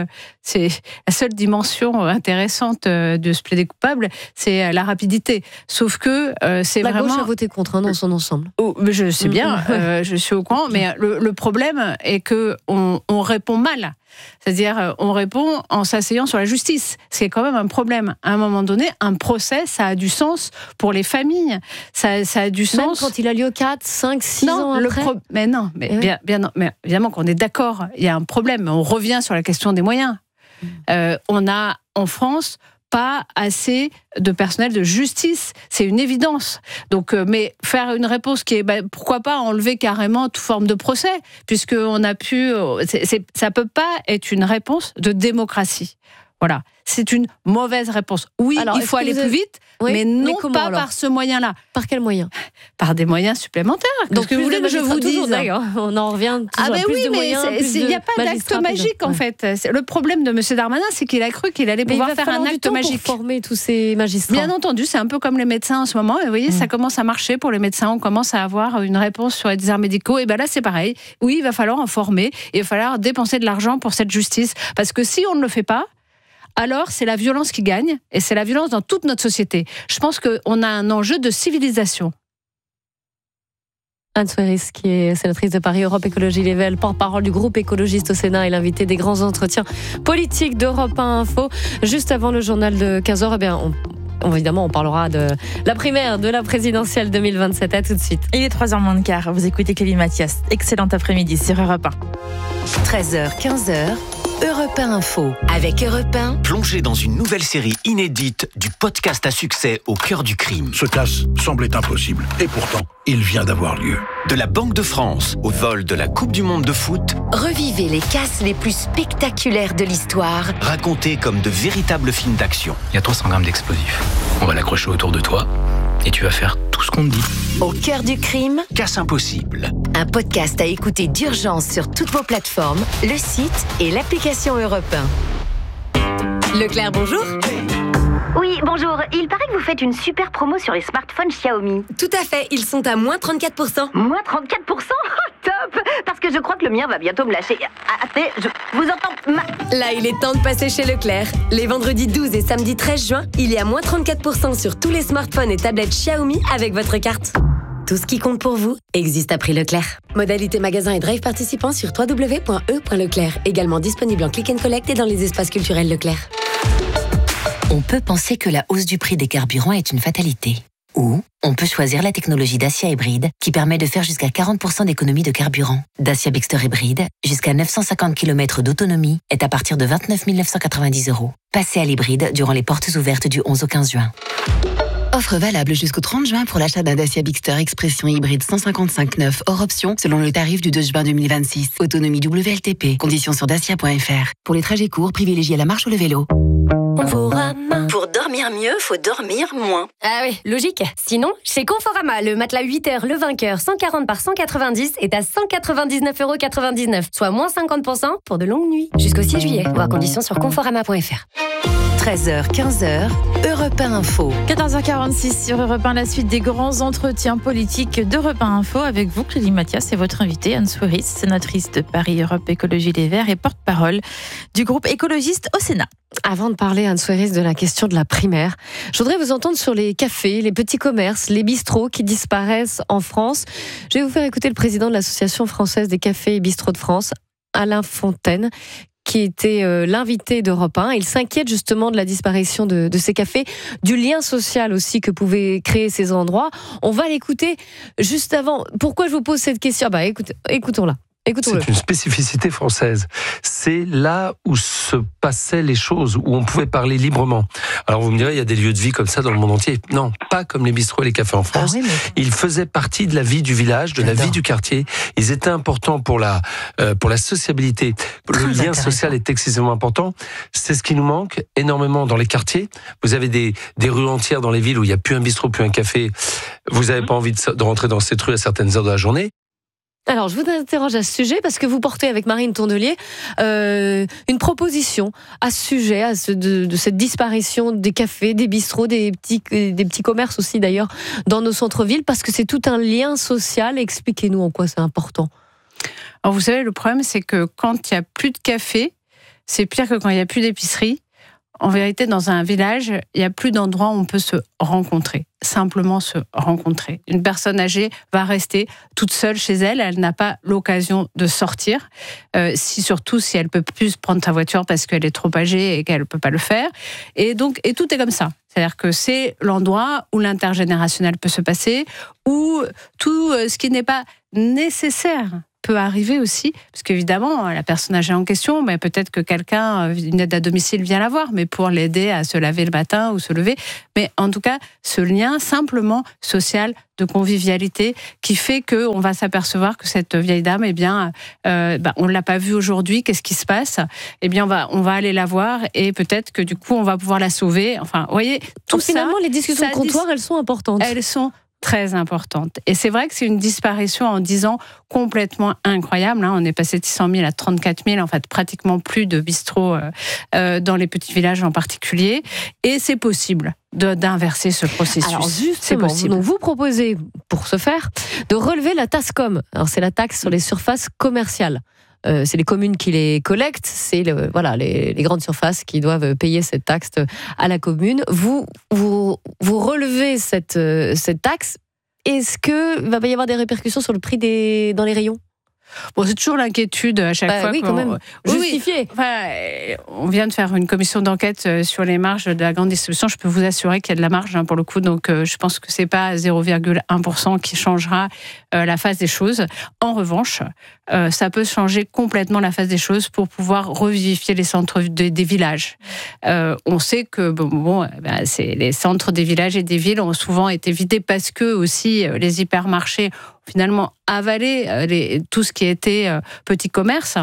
C'est la seule dimension intéressante de ce plaider coupable, c'est la rapidité. Sauf que euh, c'est la vraiment... gauche a voté contre, hein, dans son ensemble. Oh, je sais bien, euh, je suis au courant, mais le, le problème est que on, on répond mal. C'est-à-dire, on répond en s'asseyant sur la justice. C'est quand même un problème. À un moment donné, un procès, ça a du sens pour les familles. Ça, ça a du sens. Même quand il a lieu quatre, cinq, six non, ans le après. pro... Mais non, mais, oui. bien, bien, non, mais évidemment qu'on est d'accord. Il y a un problème. On revient sur la question des moyens. Euh, on a en France pas assez de personnel de justice, c'est une évidence. Donc, euh, mais faire une réponse qui est, bah, pourquoi pas enlever carrément toute forme de procès, puisque on a pu, c'est, c'est, ça peut pas être une réponse de démocratie. Voilà, c'est une mauvaise réponse. Oui, alors, il faut aller plus avez... vite, oui, mais non mais comment, pas alors par ce moyen-là. Par quel moyen ? Par des moyens supplémentaires. Donc, que vous voulez que je vous dise, on en revient toujours ah ben à plus oui, de mais moyens. Il n'y a pas d'acte magique, en ouais. fait. Le problème de M. Darmanin, c'est qu'il a cru qu'il allait pouvoir faire un acte magique. Pour former tous ces magistrats. Bien entendu, c'est un peu comme les médecins en ce moment. Et vous voyez, mmh. ça commence à marcher pour les médecins. On commence à avoir une réponse sur les déserts médicaux. Et bien là, c'est pareil. Oui, il va falloir en former. Il va falloir dépenser de l'argent pour cette justice. Parce que si on ne le fait pas, alors c'est la violence qui gagne, et c'est la violence dans toute notre société. Je pense qu'on a un enjeu de civilisation. Anne Souiris, qui est sénatrice de Paris Europe Écologie Les Verts, porte-parole du groupe écologiste au Sénat et l'invité des grands entretiens politiques d'Europe un Info. Juste avant le journal de quinze heures, eh bien, on, évidemment, on parlera de la primaire de la présidentielle deux mille vingt-sept. À tout de suite. Il est trois heures moins de quart. Vous écoutez Clélie Mathias. Excellent après-midi sur Europe un. treize heures, quinze heures. Europe un Info. Avec Europe un. Plongez dans une nouvelle série inédite du podcast à succès au cœur du crime. Ce casse semblait impossible. Et pourtant, il vient d'avoir lieu. De la Banque de France au vol de la Coupe du Monde de foot. Revivez les casses les plus spectaculaires de l'histoire. Racontés comme de véritables films d'action. Il y a trois cents grammes d'explosifs. On va l'accrocher autour de toi. Et tu vas faire tout ce qu'on te dit. Au cœur du crime. Casse impossible. Un podcast à écouter d'urgence sur toutes vos plateformes, le site et l'application Europe un. Leclerc, bonjour. Oui, bonjour. Il paraît que vous faites une super promo sur les smartphones Xiaomi. Tout à fait, ils sont à moins trente-quatre pour cent. Moins trente-quatre pour cent Top. Parce que je crois que le mien va bientôt me lâcher. Attendez, je vous entends ma... Là, il est temps de passer chez Leclerc. Les vendredis douze et samedi treize juin, il y a moins trente-quatre pour cent sur tous les smartphones et tablettes Xiaomi avec votre carte. Tout ce qui compte pour vous existe à prix Leclerc. Modalité magasin et drive participants sur w w w point e point leclerc. Également disponible en click and collect et dans les espaces culturels Leclerc. On peut penser que la hausse du prix des carburants est une fatalité. Ou on peut choisir la technologie Dacia Hybride qui permet de faire jusqu'à quarante pour cent d'économie de carburant. Dacia Bigster Hybride, jusqu'à neuf cent cinquante kilomètres d'autonomie, est à partir de vingt-neuf mille neuf cent quatre-vingt-dix euros. Passez à l'hybride durant les portes ouvertes du onze au quinze juin. Offre valable jusqu'au trente juin pour l'achat d'un Dacia Bigster Expression hybride cent cinquante-cinq neuf hors option selon le tarif du deux juin deux mille vingt-six. Autonomie W L T P. Conditions sur dacia point f r. Pour les trajets courts, privilégiez la marche ou le vélo. Conforama. Pour dormir mieux, faut dormir moins. Ah oui, logique. Sinon, chez Conforama, le matelas huit heures Le Vainqueur cent quarante par cent quatre-vingt-dix est à cent quatre-vingt-dix-neuf euros quatre-vingt-dix-neuf, soit moins cinquante pour cent pour de longues nuits. Jusqu'au six juillet. Voir conditions sur conforama point f r. treize heures, quinze heures, Europe un Info. quatorze heures quarante-six sur Europe un, la suite des grands entretiens politiques d'Europe un Info avec vous, Clélie Mathias, et votre invitée, Anne Souiris, sénatrice de Paris Europe Écologie Les Verts et porte-parole du groupe écologiste au Sénat. Avant de parler, Anne Souiris, de la question de la primaire, je voudrais vous entendre sur les cafés, les petits commerces, les bistrots qui disparaissent en France. Je vais vous faire écouter le président de l'Association française des cafés et bistrots de France, Alain Fontaine, qui était euh, l'invité d'Europe un. Il s'inquiète justement de la disparition de, de ces cafés, du lien social aussi que pouvaient créer ces endroits. On va l'écouter juste avant. Pourquoi je vous pose cette question ? Bah, écoute, écoutons-la. Écoutons-le. C'est une spécificité française. C'est là où se passaient les choses, où on pouvait parler librement. Alors vous me direz, il y a des lieux de vie comme ça dans le monde entier. Non, pas comme les bistrots et les cafés en France. Ah oui, mais... Ils faisaient partie de la vie du village, de J'adore. la vie du quartier. Ils étaient importants pour la, euh, pour la sociabilité. Le lien social est excessivement important. C'est ce qui nous manque énormément dans les quartiers. Vous avez des, des rues entières dans les villes où il n'y a plus un bistrot, plus un café. Vous n'avez pas envie de, de rentrer dans cette rue à certaines heures de la journée. Alors, je vous interroge à ce sujet parce que vous portez avec Marine Tondelier euh, une proposition à ce sujet, à ce, de, de cette disparition des cafés, des bistrots, des petits, des petits commerces aussi d'ailleurs dans nos centres-villes, parce que c'est tout un lien social. Expliquez-nous en quoi c'est important. Alors, vous savez, le problème, c'est que quand il n'y a plus de café, c'est pire que quand il n'y a plus d'épicerie. En vérité, dans un village, il n'y a plus d'endroits où on peut se rencontrer. Simplement se rencontrer. Une personne âgée va rester toute seule chez elle. Elle n'a pas l'occasion de sortir. Euh, si, surtout si elle ne peut plus prendre sa voiture parce qu'elle est trop âgée et qu'elle ne peut pas le faire. Et, donc, et tout est comme ça. C'est-à-dire que c'est l'endroit où l'intergénérationnel peut se passer, où tout ce qui n'est pas nécessaire peut arriver aussi, parce qu'évidemment, la personne âgée en question, mais peut-être que quelqu'un, une aide à domicile vient la voir, mais pour l'aider à se laver le matin ou se lever. Mais en tout cas, ce lien simplement social, de convivialité, qui fait qu'on va s'apercevoir que cette vieille dame, eh bien, euh, bah, on ne l'a pas vue aujourd'hui, qu'est-ce qui se passe ? Eh bien, on va, on va aller la voir et peut-être que du coup, on va pouvoir la sauver. Enfin, vous voyez, tout Donc, ça... Finalement, les discussions de comptoir, elles sont importantes. Elles sont très importante. Et c'est vrai que c'est une disparition en dix ans complètement incroyable. On est passé de six cent mille à trente-quatre mille, en fait, pratiquement plus de bistrots euh, dans les petits villages en particulier. Et c'est possible de, d'inverser ce processus. Alors justement, c'est possible. Donc vous proposez, pour ce faire, de relever la TASCOM. Alors c'est la taxe sur les surfaces commerciales. Euh, c'est les communes qui les collectent, c'est le, voilà, les, les grandes surfaces qui doivent payer cette taxe à la commune. Vous, vous, vous relevez cette, cette taxe. Est-ce qu'il va y avoir des répercussions sur le prix des, dans les rayons ? Bon, c'est toujours l'inquiétude à chaque bah, fois. Oui, quand même. Justifié. Oui, enfin, on vient de faire une commission d'enquête sur les marges de la grande distribution. Je peux vous assurer qu'il y a de la marge hein, pour le coup. Donc, euh, je pense que c'est pas zéro virgule un pour cent qui changera euh, la face des choses. En revanche, euh, ça peut changer complètement la face des choses pour pouvoir revivifier les centres de, des villages. Euh, on sait que bon, bon ben, c'est, les centres des villages et des villes ont souvent été vidés parce que aussi les hypermarchés finalement avaler les, tout ce qui était euh, petit commerce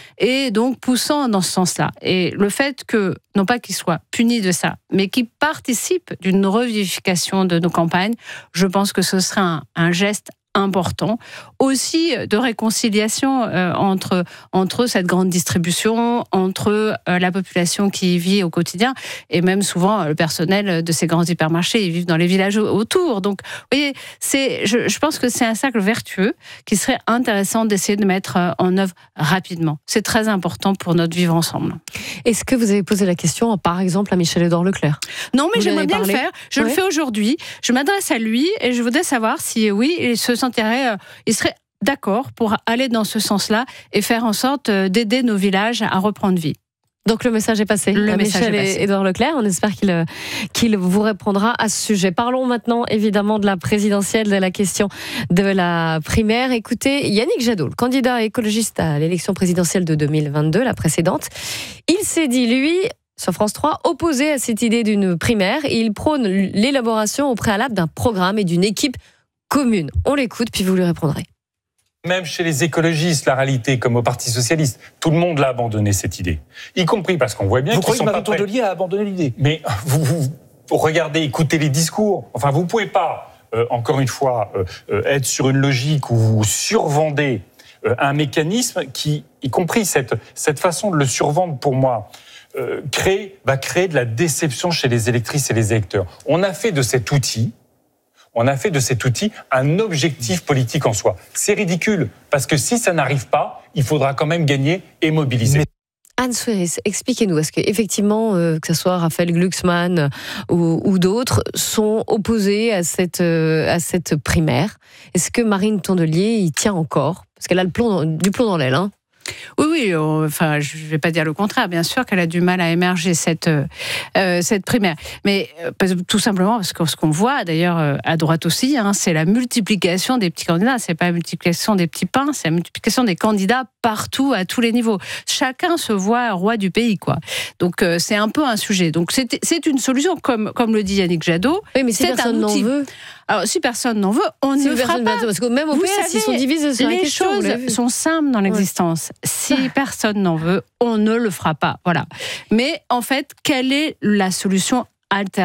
et donc poussant dans ce sens-là. Et le fait que, non pas qu'ils soient punis de ça, mais qu'ils participent d'une revivification de nos campagnes, je pense que ce serait un, un geste important, aussi de réconciliation euh, entre, entre cette grande distribution, entre euh, la population qui y vit au quotidien, et même souvent le personnel de ces grands hypermarchés, ils vivent dans les villages autour. Donc, vous voyez, c'est, je, je pense que c'est un cercle vertueux qui serait intéressant d'essayer de mettre en œuvre rapidement. C'est très important pour notre vivre ensemble. Est-ce que vous avez posé la question, par exemple, à Michel-Édouard Leclerc ? Non, mais vous j'aimerais bien parlé le faire. Je ouais. le fais aujourd'hui. Je m'adresse à lui et je voudrais savoir si, oui, il se sentirait, euh, il serait d'accord pour aller dans ce sens-là et faire en sorte d'aider nos villages à reprendre vie. Donc le message est passé. Le message Michel est passé. Édouard Leclerc, on espère qu'il, qu'il vous répondra à ce sujet. Parlons maintenant évidemment de la présidentielle, de la question de la primaire. Écoutez, Yannick Jadot, le candidat écologiste à l'élection présidentielle de deux mille vingt-deux, la précédente, il s'est dit, lui, sur France trois, opposé à cette idée d'une primaire. Il prône l'élaboration au préalable d'un programme et d'une équipe commune. On l'écoute, puis vous lui répondrez. Même chez les écologistes, la réalité, comme au Parti socialiste, tout le monde l'a abandonné cette idée. Y compris parce qu'on voit bien vous qu'ils sont pas prêts. Vous croyez que Marie Tondelier a abandonné l'idée ? Mais vous, vous, vous regardez, écoutez les discours. Enfin, vous pouvez pas, euh, encore une fois, euh, euh, être sur une logique où vous survendez euh, un mécanisme qui, y compris cette, cette façon de le survendre pour moi, euh, crée, va créer de la déception chez les électrices et les électeurs. On a fait de cet outil On a fait de cet outil un objectif politique en soi. C'est ridicule, parce que si ça n'arrive pas, il faudra quand même gagner et mobiliser. Mais... Anne Souiris, expliquez-nous, est-ce qu'effectivement, euh, que ce soit Raphaël Glucksmann ou, ou d'autres, sont opposés à cette, euh, à cette primaire ? Est-ce que Marine Tondelier y tient encore ? Parce qu'elle a le plomb dans, du plomb dans l'aile, hein ? Oui, oui, enfin, je ne vais pas dire le contraire. Bien sûr qu'elle a du mal à émerger cette, euh, cette primaire. Mais euh, tout simplement parce que ce qu'on voit, d'ailleurs, euh, à droite aussi, hein, c'est la multiplication des petits candidats. Ce n'est pas la multiplication des petits pains, c'est la multiplication des candidats partout, à tous les niveaux. Chacun se voit roi du pays, quoi. Donc, euh, c'est un peu un sujet. Donc, c'est, c'est une solution, comme, comme le dit Yannick Jadot. Oui, mais si c'est personne un outil. n'en veut... Alors, si personne n'en veut, on si ne le fera pas. Parce que même au P S, ils sont divisés sur la question. Les choses sont simples dans l'existence. Ouais. Si personne n'en veut, on ne le fera pas. Voilà. Mais en fait, quelle est la solution alternative ?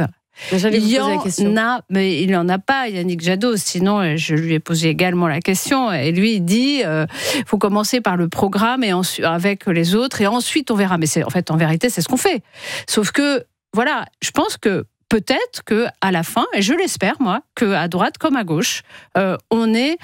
Il y en a, mais il n'en a pas, Yannick Jadot. Sinon, je lui ai posé également la question. Et lui, il dit, il euh, faut commencer par le programme et ensuite avec les autres, et ensuite on verra. Mais c'est, en fait, en vérité, c'est ce qu'on fait. Sauf que, voilà, je pense que peut-être qu'à la fin, et je l'espère, moi, qu'à droite comme à gauche, euh, on est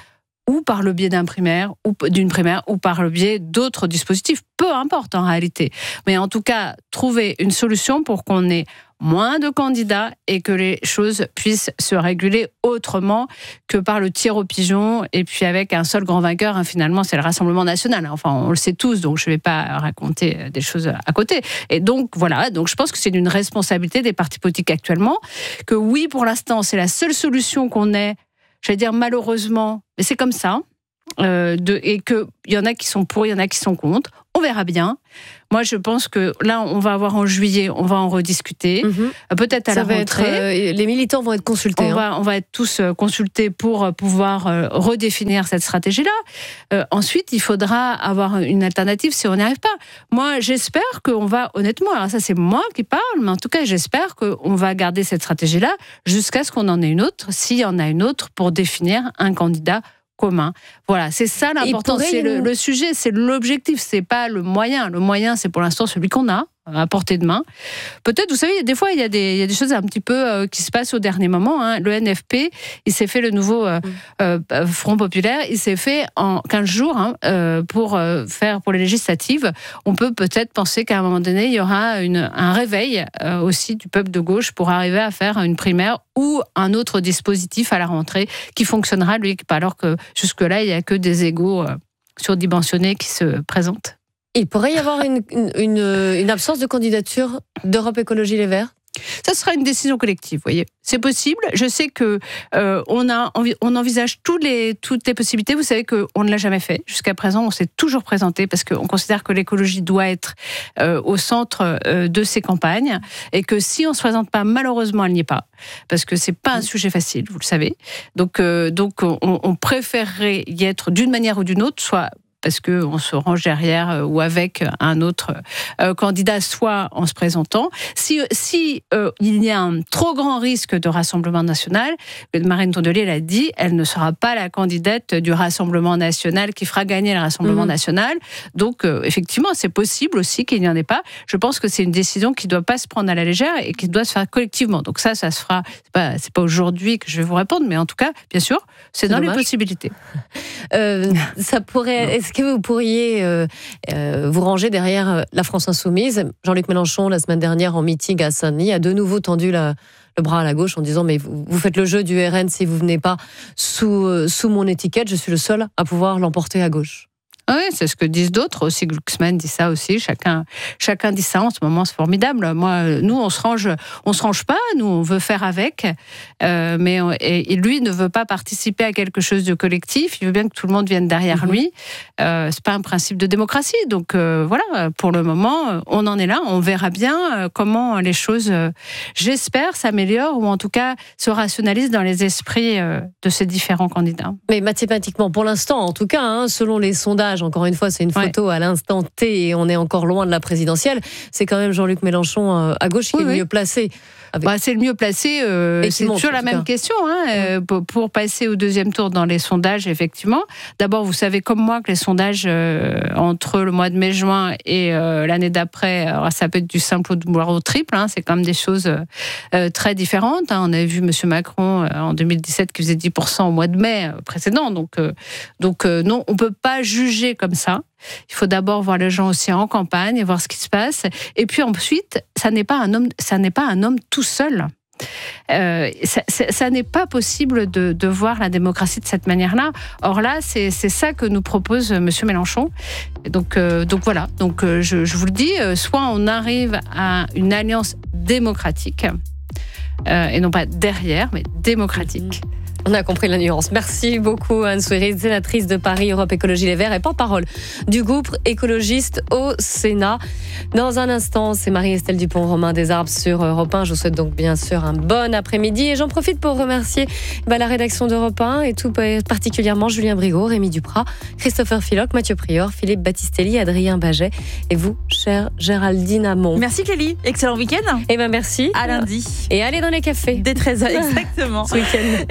ou par le biais d'un primaire, ou d'une primaire, ou par le biais d'autres dispositifs. Peu importe en réalité. Mais en tout cas, trouver une solution pour qu'on ait moins de candidats et que les choses puissent se réguler autrement que par le tir au pigeon et puis avec un seul grand vainqueur, hein, finalement c'est le Rassemblement national. Enfin on le sait tous, donc je ne vais pas raconter des choses à côté. Et donc voilà, donc je pense que c'est une responsabilité des partis politiques actuellement, que oui pour l'instant c'est la seule solution qu'on ait, j'allais dire malheureusement, mais c'est comme ça, euh, de, et qu'il y en a qui sont pour, il y en a qui sont contre, on verra bien. Moi, je pense que là, on va avoir en juillet, on va en rediscuter. Mmh. Peut-être à Ça la rentrée. Être, euh, les militants vont être consultés. On, hein. va, on va être tous consultés pour pouvoir euh, redéfinir cette stratégie-là. Euh, ensuite, il faudra avoir une alternative si on n'y arrive pas. Moi, j'espère qu'on va, honnêtement, alors ça c'est moi qui parle, mais en tout cas, j'espère qu'on va garder cette stratégie-là jusqu'à ce qu'on en ait une autre, s'il y en a une autre, pour définir un candidat commun. Voilà, c'est ça l'important, c'est le, le sujet, c'est l'objectif, c'est pas le moyen. Le moyen, c'est pour l'instant celui qu'on a à portée de main. Peut-être, vous savez, des fois, il y a des, il y a des choses un petit peu euh, qui se passent au dernier moment. Hein. Le N F P, il s'est fait le nouveau euh, euh, Front Populaire, il s'est fait en quinze jours hein, euh, pour euh, faire pour les législatives. On peut peut-être penser qu'à un moment donné, il y aura une, un réveil euh, aussi du peuple de gauche pour arriver à faire une primaire ou un autre dispositif à la rentrée qui fonctionnera, lui, alors que jusque-là, il n'y a que des égos euh, surdimensionnés qui se présentent. Il pourrait y avoir une, une, une absence de candidature d'Europe Écologie Les Verts ? Ça sera une décision collective, vous voyez. C'est possible. Je sais que euh, on a, on envisage tous les, toutes les possibilités. Vous savez qu'on ne l'a jamais fait. Jusqu'à présent, on s'est toujours présenté parce qu'on considère que l'écologie doit être euh, au centre euh, de ces campagnes et que si on ne se présente pas, malheureusement, elle n'y est pas. Parce que c'est pas un sujet facile, vous le savez. Donc, euh, donc on, on préférerait y être d'une manière ou d'une autre, soit parce qu'on se range derrière euh, ou avec un autre euh, candidat, soit en se présentant. Si, si euh, il y a un trop grand risque de Rassemblement national, Marine Tondelier l'a dit, elle ne sera pas la candidate du Rassemblement national qui fera gagner le Rassemblement mmh. national. Donc, euh, effectivement, c'est possible aussi qu'il n'y en ait pas. Je pense que c'est une décision qui ne doit pas se prendre à la légère et qui doit se faire collectivement. Donc ça, ça se fera, c'est pas, c'est pas aujourd'hui que je vais vous répondre, mais en tout cas, bien sûr, c'est, c'est dans dommage. Les possibilités. Euh, ça pourrait... Est-ce que vous pourriez euh, euh, vous ranger derrière la France Insoumise ? Jean-Luc Mélenchon, la semaine dernière, en meeting à Saint-Denis, a de nouveau tendu la, le bras à la gauche en disant « Mais vous, vous faites le jeu du R N si vous ne venez pas sous, euh, sous mon étiquette, je suis le seul à pouvoir l'emporter à gauche. » Oui, c'est ce que disent d'autres aussi. Glucksmann dit ça aussi. Chacun, chacun dit ça en ce moment. C'est formidable. Moi, nous, on se range, on se range pas. Nous, on veut faire avec, euh, mais on, et, et lui ne veut pas participer à quelque chose de collectif. Il veut bien que tout le monde vienne derrière mmh. lui. Euh, c'est pas un principe de démocratie. Donc euh, voilà. Pour le moment, on en est là. On verra bien comment les choses, euh, j'espère, s'améliorent ou en tout cas se rationalisent dans les esprits euh, de ces différents candidats. Mais mathématiquement, pour l'instant, en tout cas, hein, selon les sondages. Encore une fois, c'est une photo ouais. à l'instant T et on est encore loin de la présidentielle. C'est quand même Jean-Luc Mélenchon à gauche qui oui, est le oui. mieux placé. Avec... Bah, c'est le mieux placé. Euh, c'est monte, toujours la même cas. question hein, euh, pour, pour passer au deuxième tour dans les sondages, effectivement. D'abord, vous savez comme moi que les sondages euh, entre le mois de mai-juin et euh, l'année d'après, alors, ça peut être du simple ou du au triple. Hein, c'est quand même des choses euh, très différentes. Hein. On avait vu M. Macron euh, en deux mille dix-sept qui faisait dix pour cent au mois de mai euh, précédent. Donc, euh, donc euh, non, on ne peut pas juger comme ça. Il faut d'abord voir les gens aussi en campagne et voir ce qui se passe. Et puis ensuite, ça n'est pas un homme, ça n'est pas un homme tout seul. Euh, ça, ça, ça n'est pas possible de, de voir la démocratie de cette manière-là. Or là, c'est, c'est ça que nous propose M. Mélenchon. Donc, euh, donc voilà. Donc euh, je, je vous le dis, euh, soit on arrive à une alliance démocratique euh, et non pas derrière, mais démocratique. On a compris la nuance. Merci beaucoup Anne Souiris, sénatrice de Paris Europe Écologie Les Verts et porte-parole du groupe écologiste au Sénat. Dans un instant, c'est Marie-Estelle Dupont-Romain des Arbres sur Europe un. Je vous souhaite donc bien sûr un bon après-midi et j'en profite pour remercier bah, la rédaction d'Europe un et tout particulièrement Julien Brigaud, Rémi Duprat, Christopher Philoc, Mathieu Prior, Philippe Battistelli, Adrien Baget et vous, chère Géraldine Amont. Merci Clélie, excellent week-end. Et ben merci. À lundi. Et allez dans les cafés. Dès treize heures exactement. Ce week-end. Et n'oubliez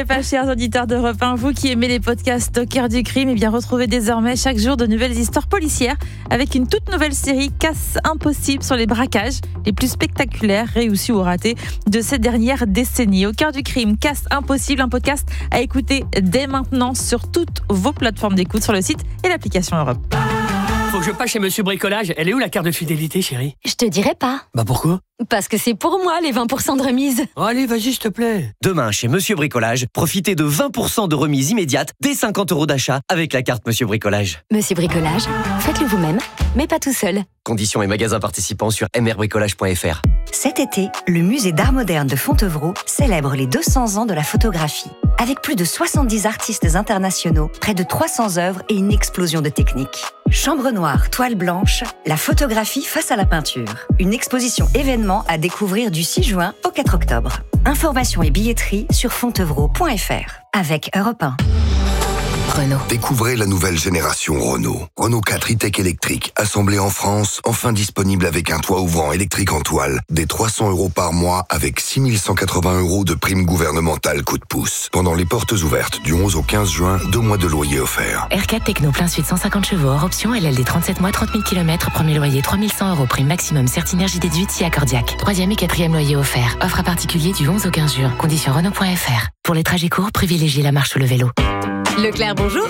n'oubliez pas, chers auditeurs d'Europe un, vous qui aimez les podcasts au cœur du crime, et bien retrouvez désormais chaque jour de nouvelles histoires policières avec une toute nouvelle série Casse impossible sur les braquages les plus spectaculaires, réussis ou ratés de ces dernières décennies. Au cœur du crime, Casse impossible, un podcast à écouter dès maintenant sur toutes vos plateformes d'écoute, sur le site et l'application Europe. Faut que je passe chez Monsieur Bricolage. Elle est où la carte de fidélité, chérie? Je te dirai pas. Bah pourquoi? Parce que c'est pour moi les vingt pour cent de remise. Oh, allez, vas-y, s'il te plaît. Demain, chez Monsieur Bricolage, profitez de vingt pour cent de remise immédiate dès cinquante euros d'achat avec la carte Monsieur Bricolage. Monsieur Bricolage, faites-le vous-même, mais pas tout seul. Conditions et magasins participants sur m r bricolage point f r. Cet été, le musée d'art moderne de Fontevraud célèbre les deux cents ans de la photographie. Avec plus de soixante-dix artistes internationaux, près de trois cents œuvres et une explosion de techniques. Chambre noire, toile blanche, la photographie face à la peinture. Une exposition événement à découvrir du six juin au quatre octobre. Informations et billetterie sur fontevraud point f r. Avec Europe un. Renault. Découvrez la nouvelle génération Renault. Renault quatre e-tech électrique, assemblé en France, enfin disponible avec un toit ouvrant électrique en toile, des trois cents euros par mois avec six mille cent quatre-vingts euros de prime gouvernementale coup de pouce. Pendant les portes ouvertes du onze au quinze juin, deux mois de loyer offerts. R quatre Techno plein suite cent cinquante chevaux hors option, L L D trente-sept mois, trente mille kilomètres, premier loyer trois mille cent euros, prime maximum Certinergie déduite si accordiaque. Troisième et quatrième loyer offert. Offre à particulier du onze au quinze juin. Conditions Renault point f r. Pour les trajets courts, privilégiez la marche ou le vélo. Leclerc, bonjour.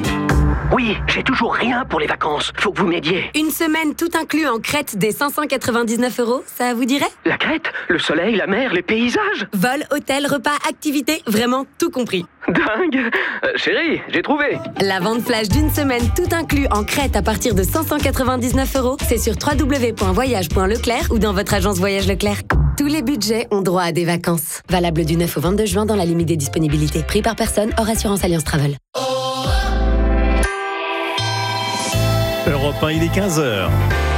Oui, j'ai toujours rien pour les vacances. Faut que vous m'aidiez. Une semaine tout inclus en Crète des cinq cent quatre-vingt-dix-neuf euros, ça vous dirait? La Crète, le soleil, la mer, les paysages. Vol, hôtel, repas, activités, vraiment tout compris. Dingue. euh, Chérie, j'ai trouvé. La vente flash d'une semaine tout inclus en Crète à partir de cinq cent quatre-vingt-dix-neuf euros, c'est sur w w w point voyage point leclerc ou dans votre agence Voyage Leclerc. Tous les budgets ont droit à des vacances. Valable du neuf au vingt-deux juin dans la limite des disponibilités. Prix par personne, hors assurance Alliance Travel. Europe un, il est quinze heures.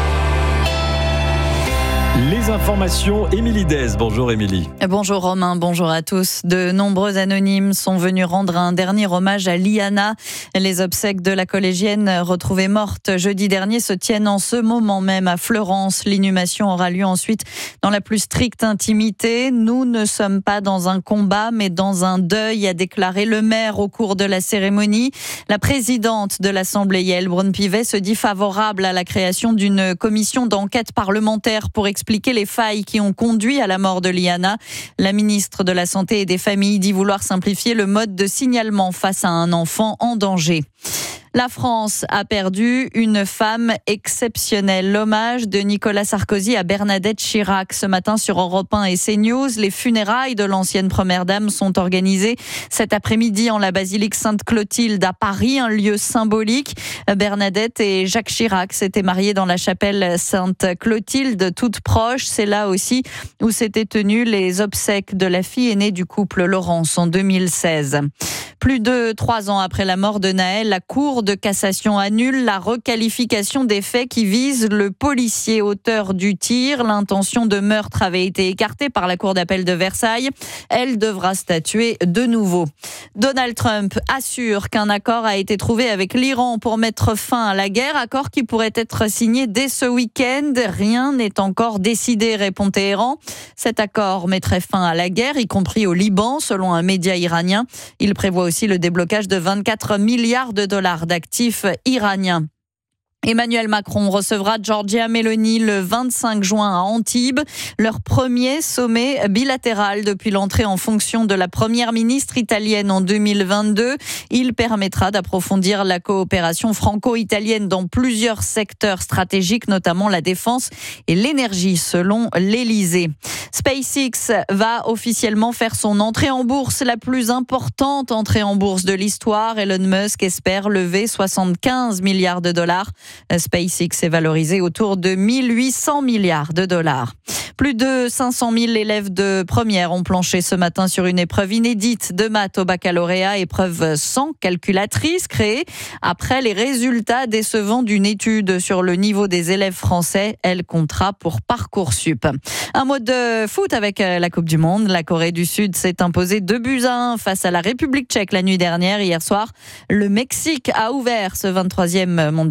Les informations, Émilie Dez. Bonjour Émilie. Bonjour Romain, bonjour à tous. De nombreux anonymes sont venus rendre un dernier hommage à Liana. Les obsèques de la collégienne retrouvée morte jeudi dernier se tiennent en ce moment même à Fleurance. L'inhumation aura lieu ensuite dans la plus stricte intimité. Nous ne sommes pas dans un combat, mais dans un deuil, a déclaré le maire au cours de la cérémonie. La présidente de l'Assemblée, Yael Braun-Pivet, se dit favorable à la création d'une commission d'enquête parlementaire pour expliquer les failles qui ont conduit à la mort de Liana. La ministre de la Santé et des Familles dit vouloir simplifier le mode de signalement face à un enfant en danger. La France a perdu une femme exceptionnelle. L'hommage de Nicolas Sarkozy à Bernadette Chirac ce matin sur Europe un et CNews. Les funérailles de l'ancienne première dame sont organisées cet après-midi en la basilique Sainte-Clotilde à Paris, un lieu symbolique. Bernadette et Jacques Chirac s'étaient mariés dans la chapelle Sainte-Clotilde, toute proche. C'est là aussi où s'étaient tenues les obsèques de la fille aînée du couple, Laurence, en deux mille seize. Plus de trois ans après la mort de Naël, la Cour de cassation annule la requalification des faits qui visent le policier auteur du tir. L'intention de meurtre avait été écartée par la Cour d'appel de Versailles. Elle devra statuer de nouveau. Donald Trump assure qu'un accord a été trouvé avec l'Iran pour mettre fin à la guerre, accord qui pourrait être signé dès ce week-end. Rien n'est encore décidé, répond Téhéran. Cet accord mettrait fin à la guerre, y compris au Liban, selon un média iranien. Il prévoit aussi le déblocage de vingt-quatre milliards de dollars d'actifs iraniens. Emmanuel Macron recevra Giorgia Meloni le vingt-cinq juin à Antibes, leur premier sommet bilatéral depuis l'entrée en fonction de la première ministre italienne en deux mille vingt-deux. Il permettra d'approfondir la coopération franco-italienne dans plusieurs secteurs stratégiques, notamment la défense et l'énergie, selon l'Élysée. SpaceX va officiellement faire son entrée en bourse, la plus importante entrée en bourse de l'histoire. Elon Musk espère lever soixante-quinze milliards de dollars. SpaceX est valorisé autour de mille huit cents milliards de dollars. Plus de cinq cent mille élèves de première ont planché ce matin sur une épreuve inédite de maths au baccalauréat, épreuve sans calculatrice créée après les résultats décevants d'une étude sur le niveau des élèves français. Elle comptera pour Parcoursup. Un mot de foot avec la Coupe du Monde. La Corée du Sud s'est imposée deux buts à un face à la République tchèque la nuit dernière. Hier soir, le Mexique a ouvert ce vingt-troisième mondial par une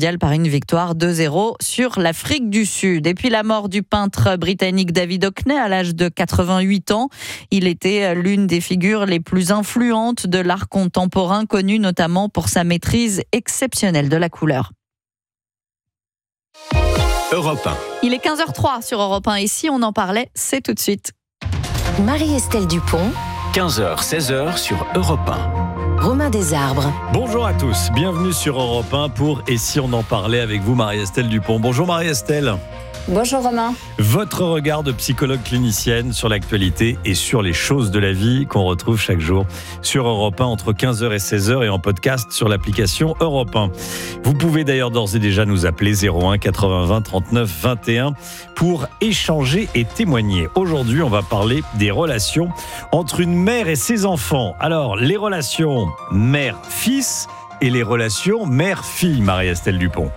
une victoire deux zéro sur l'Afrique du Sud. Et puis la mort du peintre britannique David Hockney à l'âge de quatre-vingt-huit ans. Il était l'une des figures les plus influentes de l'art contemporain, connu notamment pour sa maîtrise exceptionnelle de la couleur. Europe un. Il est quinze heures trois sur Europe un et si on en parlait, c'est tout de suite. Marie-Estelle Dupont. quinze heures, seize heures sur Europe un. Romain Desarbres. Bonjour à tous, bienvenue sur Europe un pour Et si on en parlait avec vous, Marie-Estelle Dupont. Bonjour Marie-Estelle. Bonjour Romain. Votre regard de psychologue clinicienne sur l'actualité et sur les choses de la vie qu'on retrouve chaque jour sur Europe un entre quinze heures et seize heures et en podcast sur l'application Europe un. Vous pouvez d'ailleurs d'ores et déjà nous appeler zéro un quatre-vingts vingt trente-neuf vingt et un pour échanger et témoigner. Aujourd'hui, on va parler des relations entre une mère et ses enfants. Alors, les relations mère-fils et les relations mère-fille, Marie-Estelle Dupont.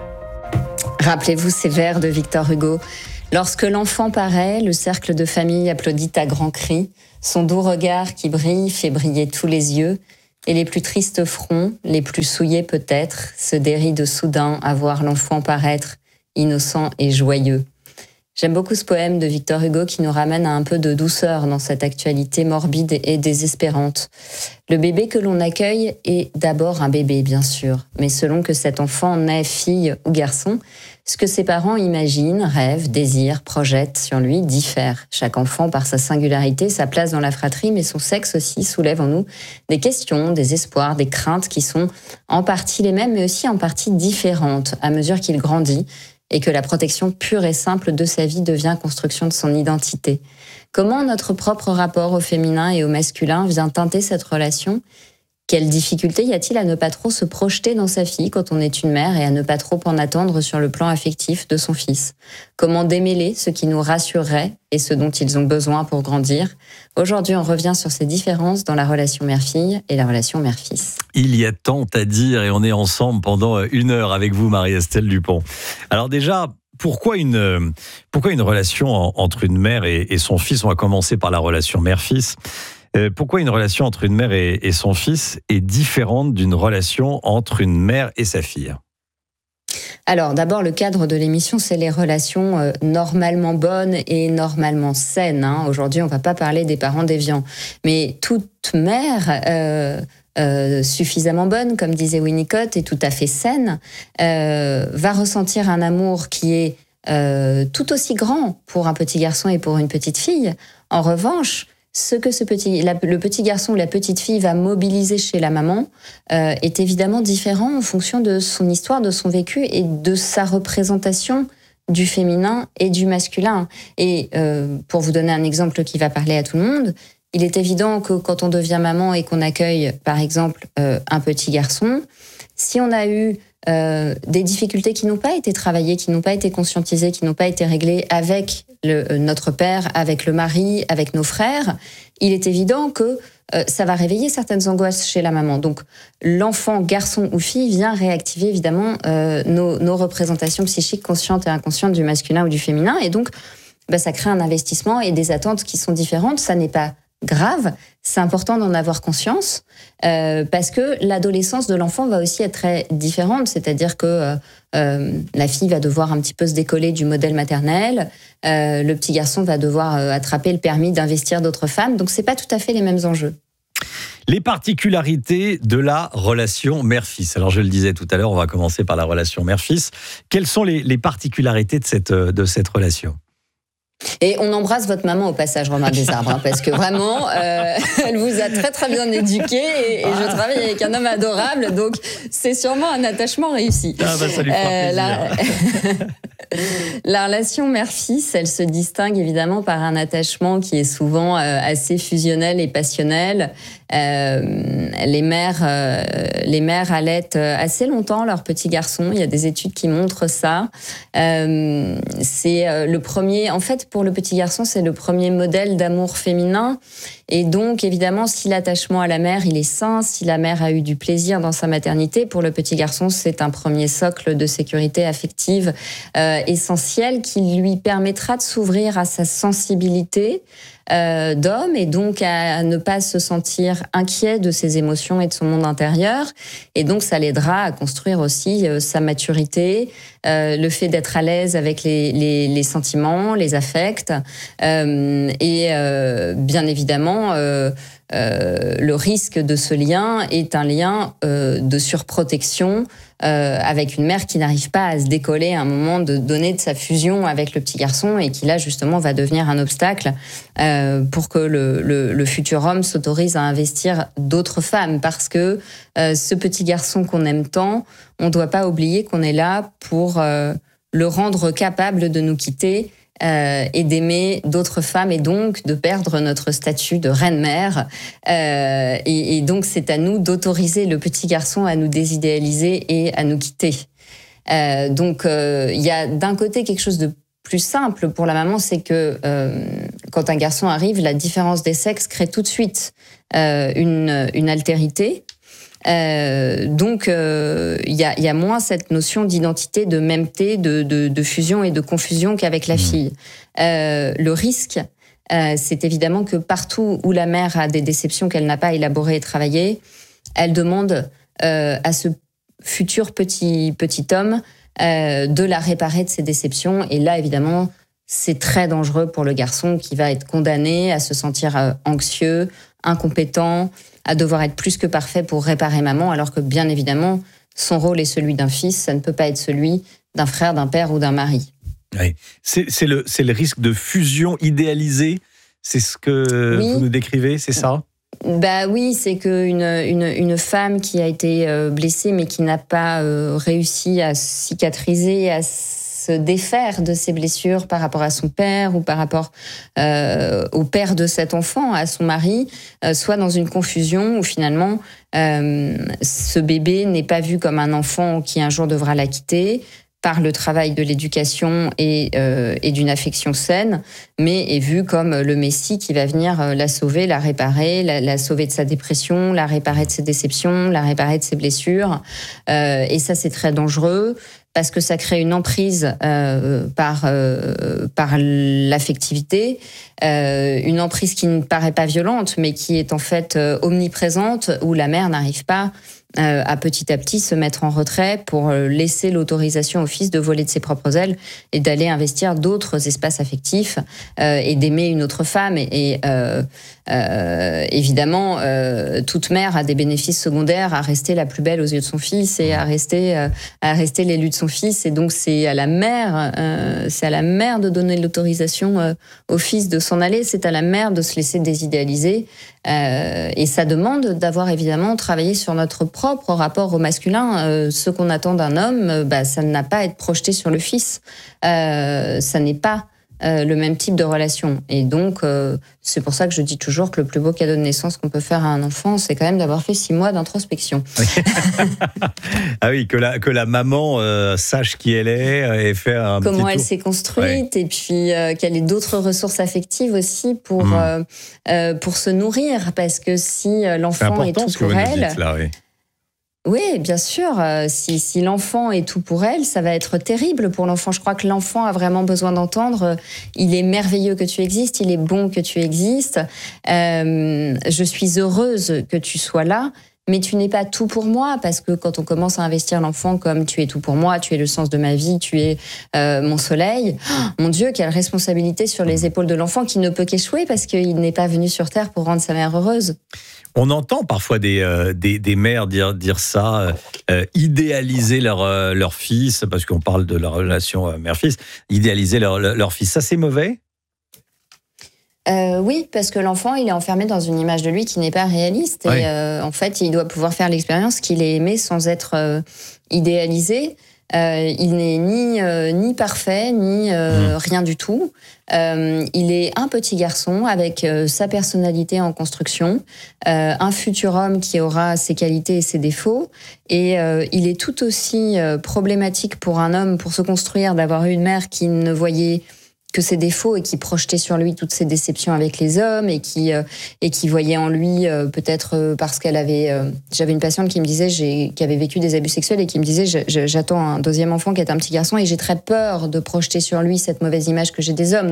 Rappelez-vous ces vers de Victor Hugo. Lorsque l'enfant paraît, le cercle de famille applaudit à grands cris. Son doux regard qui brille fait briller tous les yeux. Et les plus tristes fronts, les plus souillés peut-être, se dérident soudain à voir l'enfant paraître, innocent et joyeux. J'aime beaucoup ce poème de Victor Hugo qui nous ramène à un peu de douceur dans cette actualité morbide et désespérante. Le bébé que l'on accueille est d'abord un bébé, bien sûr, mais selon que cet enfant naît fille ou garçon, ce que ses parents imaginent, rêvent, désirent, projettent sur lui diffère. Chaque enfant, par sa singularité, sa place dans la fratrie, mais son sexe aussi soulève en nous des questions, des espoirs, des craintes qui sont en partie les mêmes, mais aussi en partie différentes à mesure qu'il grandit et que la protection pure et simple de sa vie devient construction de son identité. Comment notre propre rapport au féminin et au masculin vient teinter cette relation ? Quelle difficulté y a-t-il à ne pas trop se projeter dans sa fille quand on est une mère et à ne pas trop en attendre sur le plan affectif de son fils ? Comment démêler ce qui nous rassurerait et ce dont ils ont besoin pour grandir ? Aujourd'hui, on revient sur ces différences dans la relation mère-fille et la relation mère-fils. Il y a tant à dire et on est ensemble pendant une heure avec vous, Marie-Estelle Dupont. Alors déjà, pourquoi une, pourquoi une relation entre une mère et, et son fils ? On va commencer par la relation mère-fils. Euh, pourquoi une relation entre une mère et, et son fils est différente d'une relation entre une mère et sa fille ? Alors, d'abord, le cadre de l'émission, c'est les relations euh, normalement bonnes et normalement saines. Hein. Aujourd'hui, on ne va pas parler des parents déviants. Mais toute mère euh, euh, suffisamment bonne, comme disait Winnicott, et tout à fait saine, euh, va ressentir un amour qui est euh, tout aussi grand pour un petit garçon et pour une petite fille. En revanche, ce que ce petit, la, le petit garçon ou la petite fille va mobiliser chez la maman euh, est évidemment différent en fonction de son histoire, de son vécu et de sa représentation du féminin et du masculin. Et euh, pour vous donner un exemple qui va parler à tout le monde, il est évident que quand on devient maman et qu'on accueille, par exemple, euh, un petit garçon, si on a eu Euh, des difficultés qui n'ont pas été travaillées, qui n'ont pas été conscientisées, qui n'ont pas été réglées avec le, euh, notre père, avec le mari, avec nos frères, il est évident que euh, ça va réveiller certaines angoisses chez la maman. Donc l'enfant, garçon ou fille, vient réactiver évidemment euh, nos, nos représentations psychiques conscientes et inconscientes du masculin ou du féminin. Et donc, bah, ça crée un investissement et des attentes qui sont différentes. Ça n'est pas grave, c'est important d'en avoir conscience euh, parce que l'adolescence de l'enfant va aussi être très différente, c'est-à-dire que euh, euh, la fille va devoir un petit peu se décoller du modèle maternel, euh, le petit garçon va devoir euh, attraper le permis d'investir d'autres femmes, donc c'est pas tout à fait les mêmes enjeux. Les particularités de la relation mère-fils. Alors je le disais tout à l'heure, on va commencer par la relation mère-fils. Quelles sont les, les particularités de cette, de cette relation ? Et on embrasse votre maman au passage, Romain Desarbres, hein, parce que vraiment, euh, elle vous a très très bien éduqué et, et je travaille avec un homme adorable, donc c'est sûrement un attachement réussi. Ah bah ça lui fera euh, plaisir. La... la relation mère-fils, elle se distingue évidemment par un attachement qui est souvent euh, assez fusionnel et passionnel. Euh, les mères, euh, les mères allaitent assez longtemps leurs petits garçons. Il y a des études qui montrent ça. Euh, c'est euh, le premier, en fait, pour le petit garçon, c'est le premier modèle d'amour féminin. Et donc, évidemment, si l'attachement à la mère, il est sain, si la mère a eu du plaisir dans sa maternité, pour le petit garçon, c'est un premier socle de sécurité affective euh, essentiel qui lui permettra de s'ouvrir à sa sensibilité, euh, d'homme et donc à, à ne pas se sentir inquiet de ses émotions et de son monde intérieur. Et donc, ça l'aidera à construire aussi euh, sa maturité, euh, le fait d'être à l'aise avec les, les, les sentiments, les affects euh, et euh, bien évidemment... Euh, Euh, le risque de ce lien est un lien euh, de surprotection euh, avec une mère qui n'arrive pas à se décoller à un moment de donner de sa fusion avec le petit garçon et qui là justement va devenir un obstacle euh, pour que le, le, le futur homme s'autorise à investir d'autres femmes parce que euh, ce petit garçon qu'on aime tant, on ne doit pas oublier qu'on est là pour euh, le rendre capable de nous quitter Euh, et d'aimer d'autres femmes et donc de perdre notre statut de reine-mère. Euh, et, et donc, c'est à nous d'autoriser le petit garçon à nous désidéaliser et à nous quitter. Euh, donc, il euh, y a d'un côté quelque chose de plus simple pour la maman, c'est que euh, quand un garçon arrive, la différence des sexes crée tout de suite euh, une, une altérité. Euh, donc, il euh, y, a, y a moins cette notion d'identité, de mêmeté, de, de, de fusion et de confusion qu'avec la fille. Euh, le risque, euh, c'est évidemment que partout où la mère a des déceptions qu'elle n'a pas élaborées et travaillées, elle demande euh, à ce futur petit, petit homme euh, de la réparer de ses déceptions. Et là, évidemment, c'est très dangereux pour le garçon qui va être condamné à se sentir euh, anxieux, incompétent, à devoir être plus que parfait pour réparer maman, alors que bien évidemment, son rôle est celui d'un fils, ça ne peut pas être celui d'un frère, d'un père ou d'un mari. Oui. C'est, c'est, le, c'est le risque de fusion idéalisée, c'est ce que oui. vous nous décrivez, c'est ça ? Bah oui, c'est qu'une une, une femme qui a été blessée mais qui n'a pas réussi à cicatriser, à se défaire de ses blessures par rapport à son père ou par rapport euh, au père de cet enfant, à son mari, euh, soit dans une confusion où finalement euh, ce bébé n'est pas vu comme un enfant qui un jour devra la quitter par le travail de l'éducation et, euh, et d'une affection saine, mais est vu comme le Messie qui va venir la sauver, la réparer, la, la sauver de sa dépression, la réparer de ses déceptions, la réparer de ses blessures. Euh, et ça, c'est très dangereux parce que ça crée une emprise euh, par, euh, par l'affectivité, euh, une emprise qui ne paraît pas violente, mais qui est en fait euh, omniprésente, où la mère n'arrive pas euh, à petit à petit se mettre en retrait pour laisser l'autorisation au fils de voler de ses propres ailes et d'aller investir d'autres espaces affectifs euh, et d'aimer une autre femme. Et, et euh, euh, évidemment, euh, toute mère a des bénéfices secondaires à rester la plus belle aux yeux de son fils et à rester, euh, à rester l'élu de son fils. Et donc, c'est à la mère, euh, c'est à la mère de donner l'autorisation euh, au fils de s'en aller. C'est à la mère de se laisser désidéaliser. Euh, et ça demande d'avoir évidemment travaillé sur notre propre rapport au masculin. Euh, ce qu'on attend d'un homme, euh, bah, ça n'a pas à être projeté sur le fils. Euh, ça n'est pas euh, le même type de relation. Et donc, euh, c'est pour ça que je dis toujours que le plus beau cadeau de naissance qu'on peut faire à un enfant, c'est quand même d'avoir fait six mois d'introspection. Ah oui, que la, que la maman euh, sache qui elle est et faire un comment petit elle tour. s'est construite, ouais. Et puis euh, qu'elle ait d'autres ressources affectives aussi pour, mmh. euh, euh, pour se nourrir. Parce que si l'enfant est tout ce que pour vous elle... nous dites là, oui. Oui, bien sûr. Si, si l'enfant est tout pour elle, ça va être terrible pour l'enfant. Je crois que l'enfant a vraiment besoin d'entendre « il est merveilleux que tu existes, il est bon que tu existes, euh, je suis heureuse que tu sois là ». Mais tu n'es pas tout pour moi, parce que quand on commence à investir l'enfant comme tu es tout pour moi, tu es le sens de ma vie, tu es euh, mon soleil, oh, mon Dieu, quelle responsabilité sur les épaules de l'enfant qui ne peut qu'échouer parce qu'il n'est pas venu sur Terre pour rendre sa mère heureuse. On entend parfois des, euh, des, des mères dire, dire ça, euh, idéaliser leur, euh, leur fils, parce qu'on parle de la relation euh, mère-fils, idéaliser leur, leur fils. Ça, c'est mauvais ? Euh, oui, parce que l'enfant, il est enfermé dans une image de lui qui n'est pas réaliste. Oui. Et euh, en fait, il doit pouvoir faire l'expérience qu'il est aimé sans être euh, idéalisé. Euh, il n'est ni, euh, ni parfait, ni euh, mmh. rien du tout. Euh, il est un petit garçon avec euh, sa personnalité en construction, euh, un futur homme qui aura ses qualités et ses défauts. Et euh, il est tout aussi euh, problématique pour un homme, pour se construire, d'avoir eu une mère qui ne voyait que ses défauts et qui projetait sur lui toutes ses déceptions avec les hommes et qui euh, et qui voyait en lui euh, peut-être euh, parce qu'elle avait euh, j'avais une patiente qui me disait j'ai qui avait vécu des abus sexuels et qui me disait je, je, j'attends un deuxième enfant qui est un petit garçon et j'ai très peur de projeter sur lui cette mauvaise image que j'ai des hommes, donc elle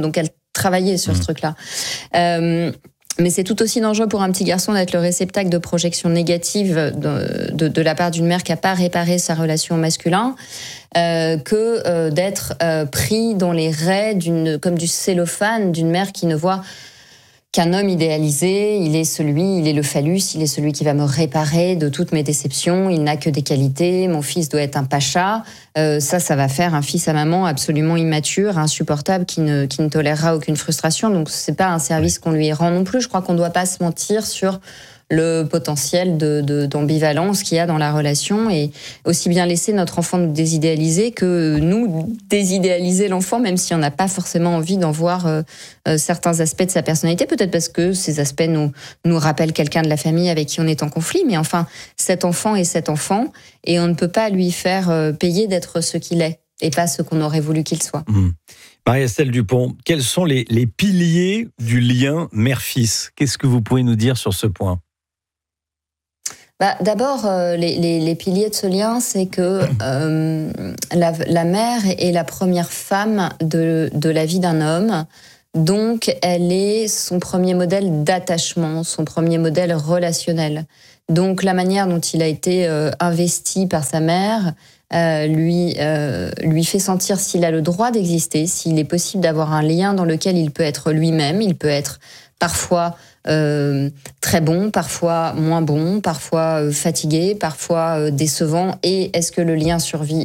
travailler sur mmh. ce truc-là. Euh, Mais c'est tout aussi dangereux pour un petit garçon d'être le réceptacle de projections négatives de, de, de la part d'une mère qui n'a pas réparé sa relation au masculin euh, que euh, d'être euh, pris dans les raies d'une, comme du cellophane d'une mère qui ne voit qu'un homme idéalisé, il est celui, il est le phallus, il est celui qui va me réparer de toutes mes déceptions, il n'a que des qualités, mon fils doit être un pacha. Euh, ça, ça va faire un fils à maman absolument immature, insupportable, qui ne, qui ne tolérera aucune frustration. Donc, c'est pas un service qu'on lui rend non plus. Je crois qu'on ne doit pas se mentir sur le potentiel de, de, d'ambivalence qu'il y a dans la relation et aussi bien laisser notre enfant nous désidéaliser que nous désidéaliser l'enfant, même si on n'a pas forcément envie d'en voir euh, euh, certains aspects de sa personnalité, peut-être parce que ces aspects nous, nous rappellent quelqu'un de la famille avec qui on est en conflit, mais enfin, cet enfant est cet enfant et on ne peut pas lui faire euh, payer d'être ce qu'il est et pas ce qu'on aurait voulu qu'il soit. Mmh. Marie-Estelle Dupont, quels sont les, les piliers du lien mère-fils ? Qu'est-ce que vous pouvez nous dire sur ce point ? Bah, d'abord, euh, les, les, les piliers de ce lien, c'est que euh, la, la mère est la première femme de, de la vie d'un homme. Donc, elle est son premier modèle d'attachement, son premier modèle relationnel. Donc, la manière dont il a été euh, investi par sa mère euh, lui, euh, lui fait sentir s'il a le droit d'exister, s'il est possible d'avoir un lien dans lequel il peut être lui-même, il peut être parfois euh, très bon, parfois moins bon, parfois euh, fatigué, parfois euh, décevant. Et est-ce que le lien survit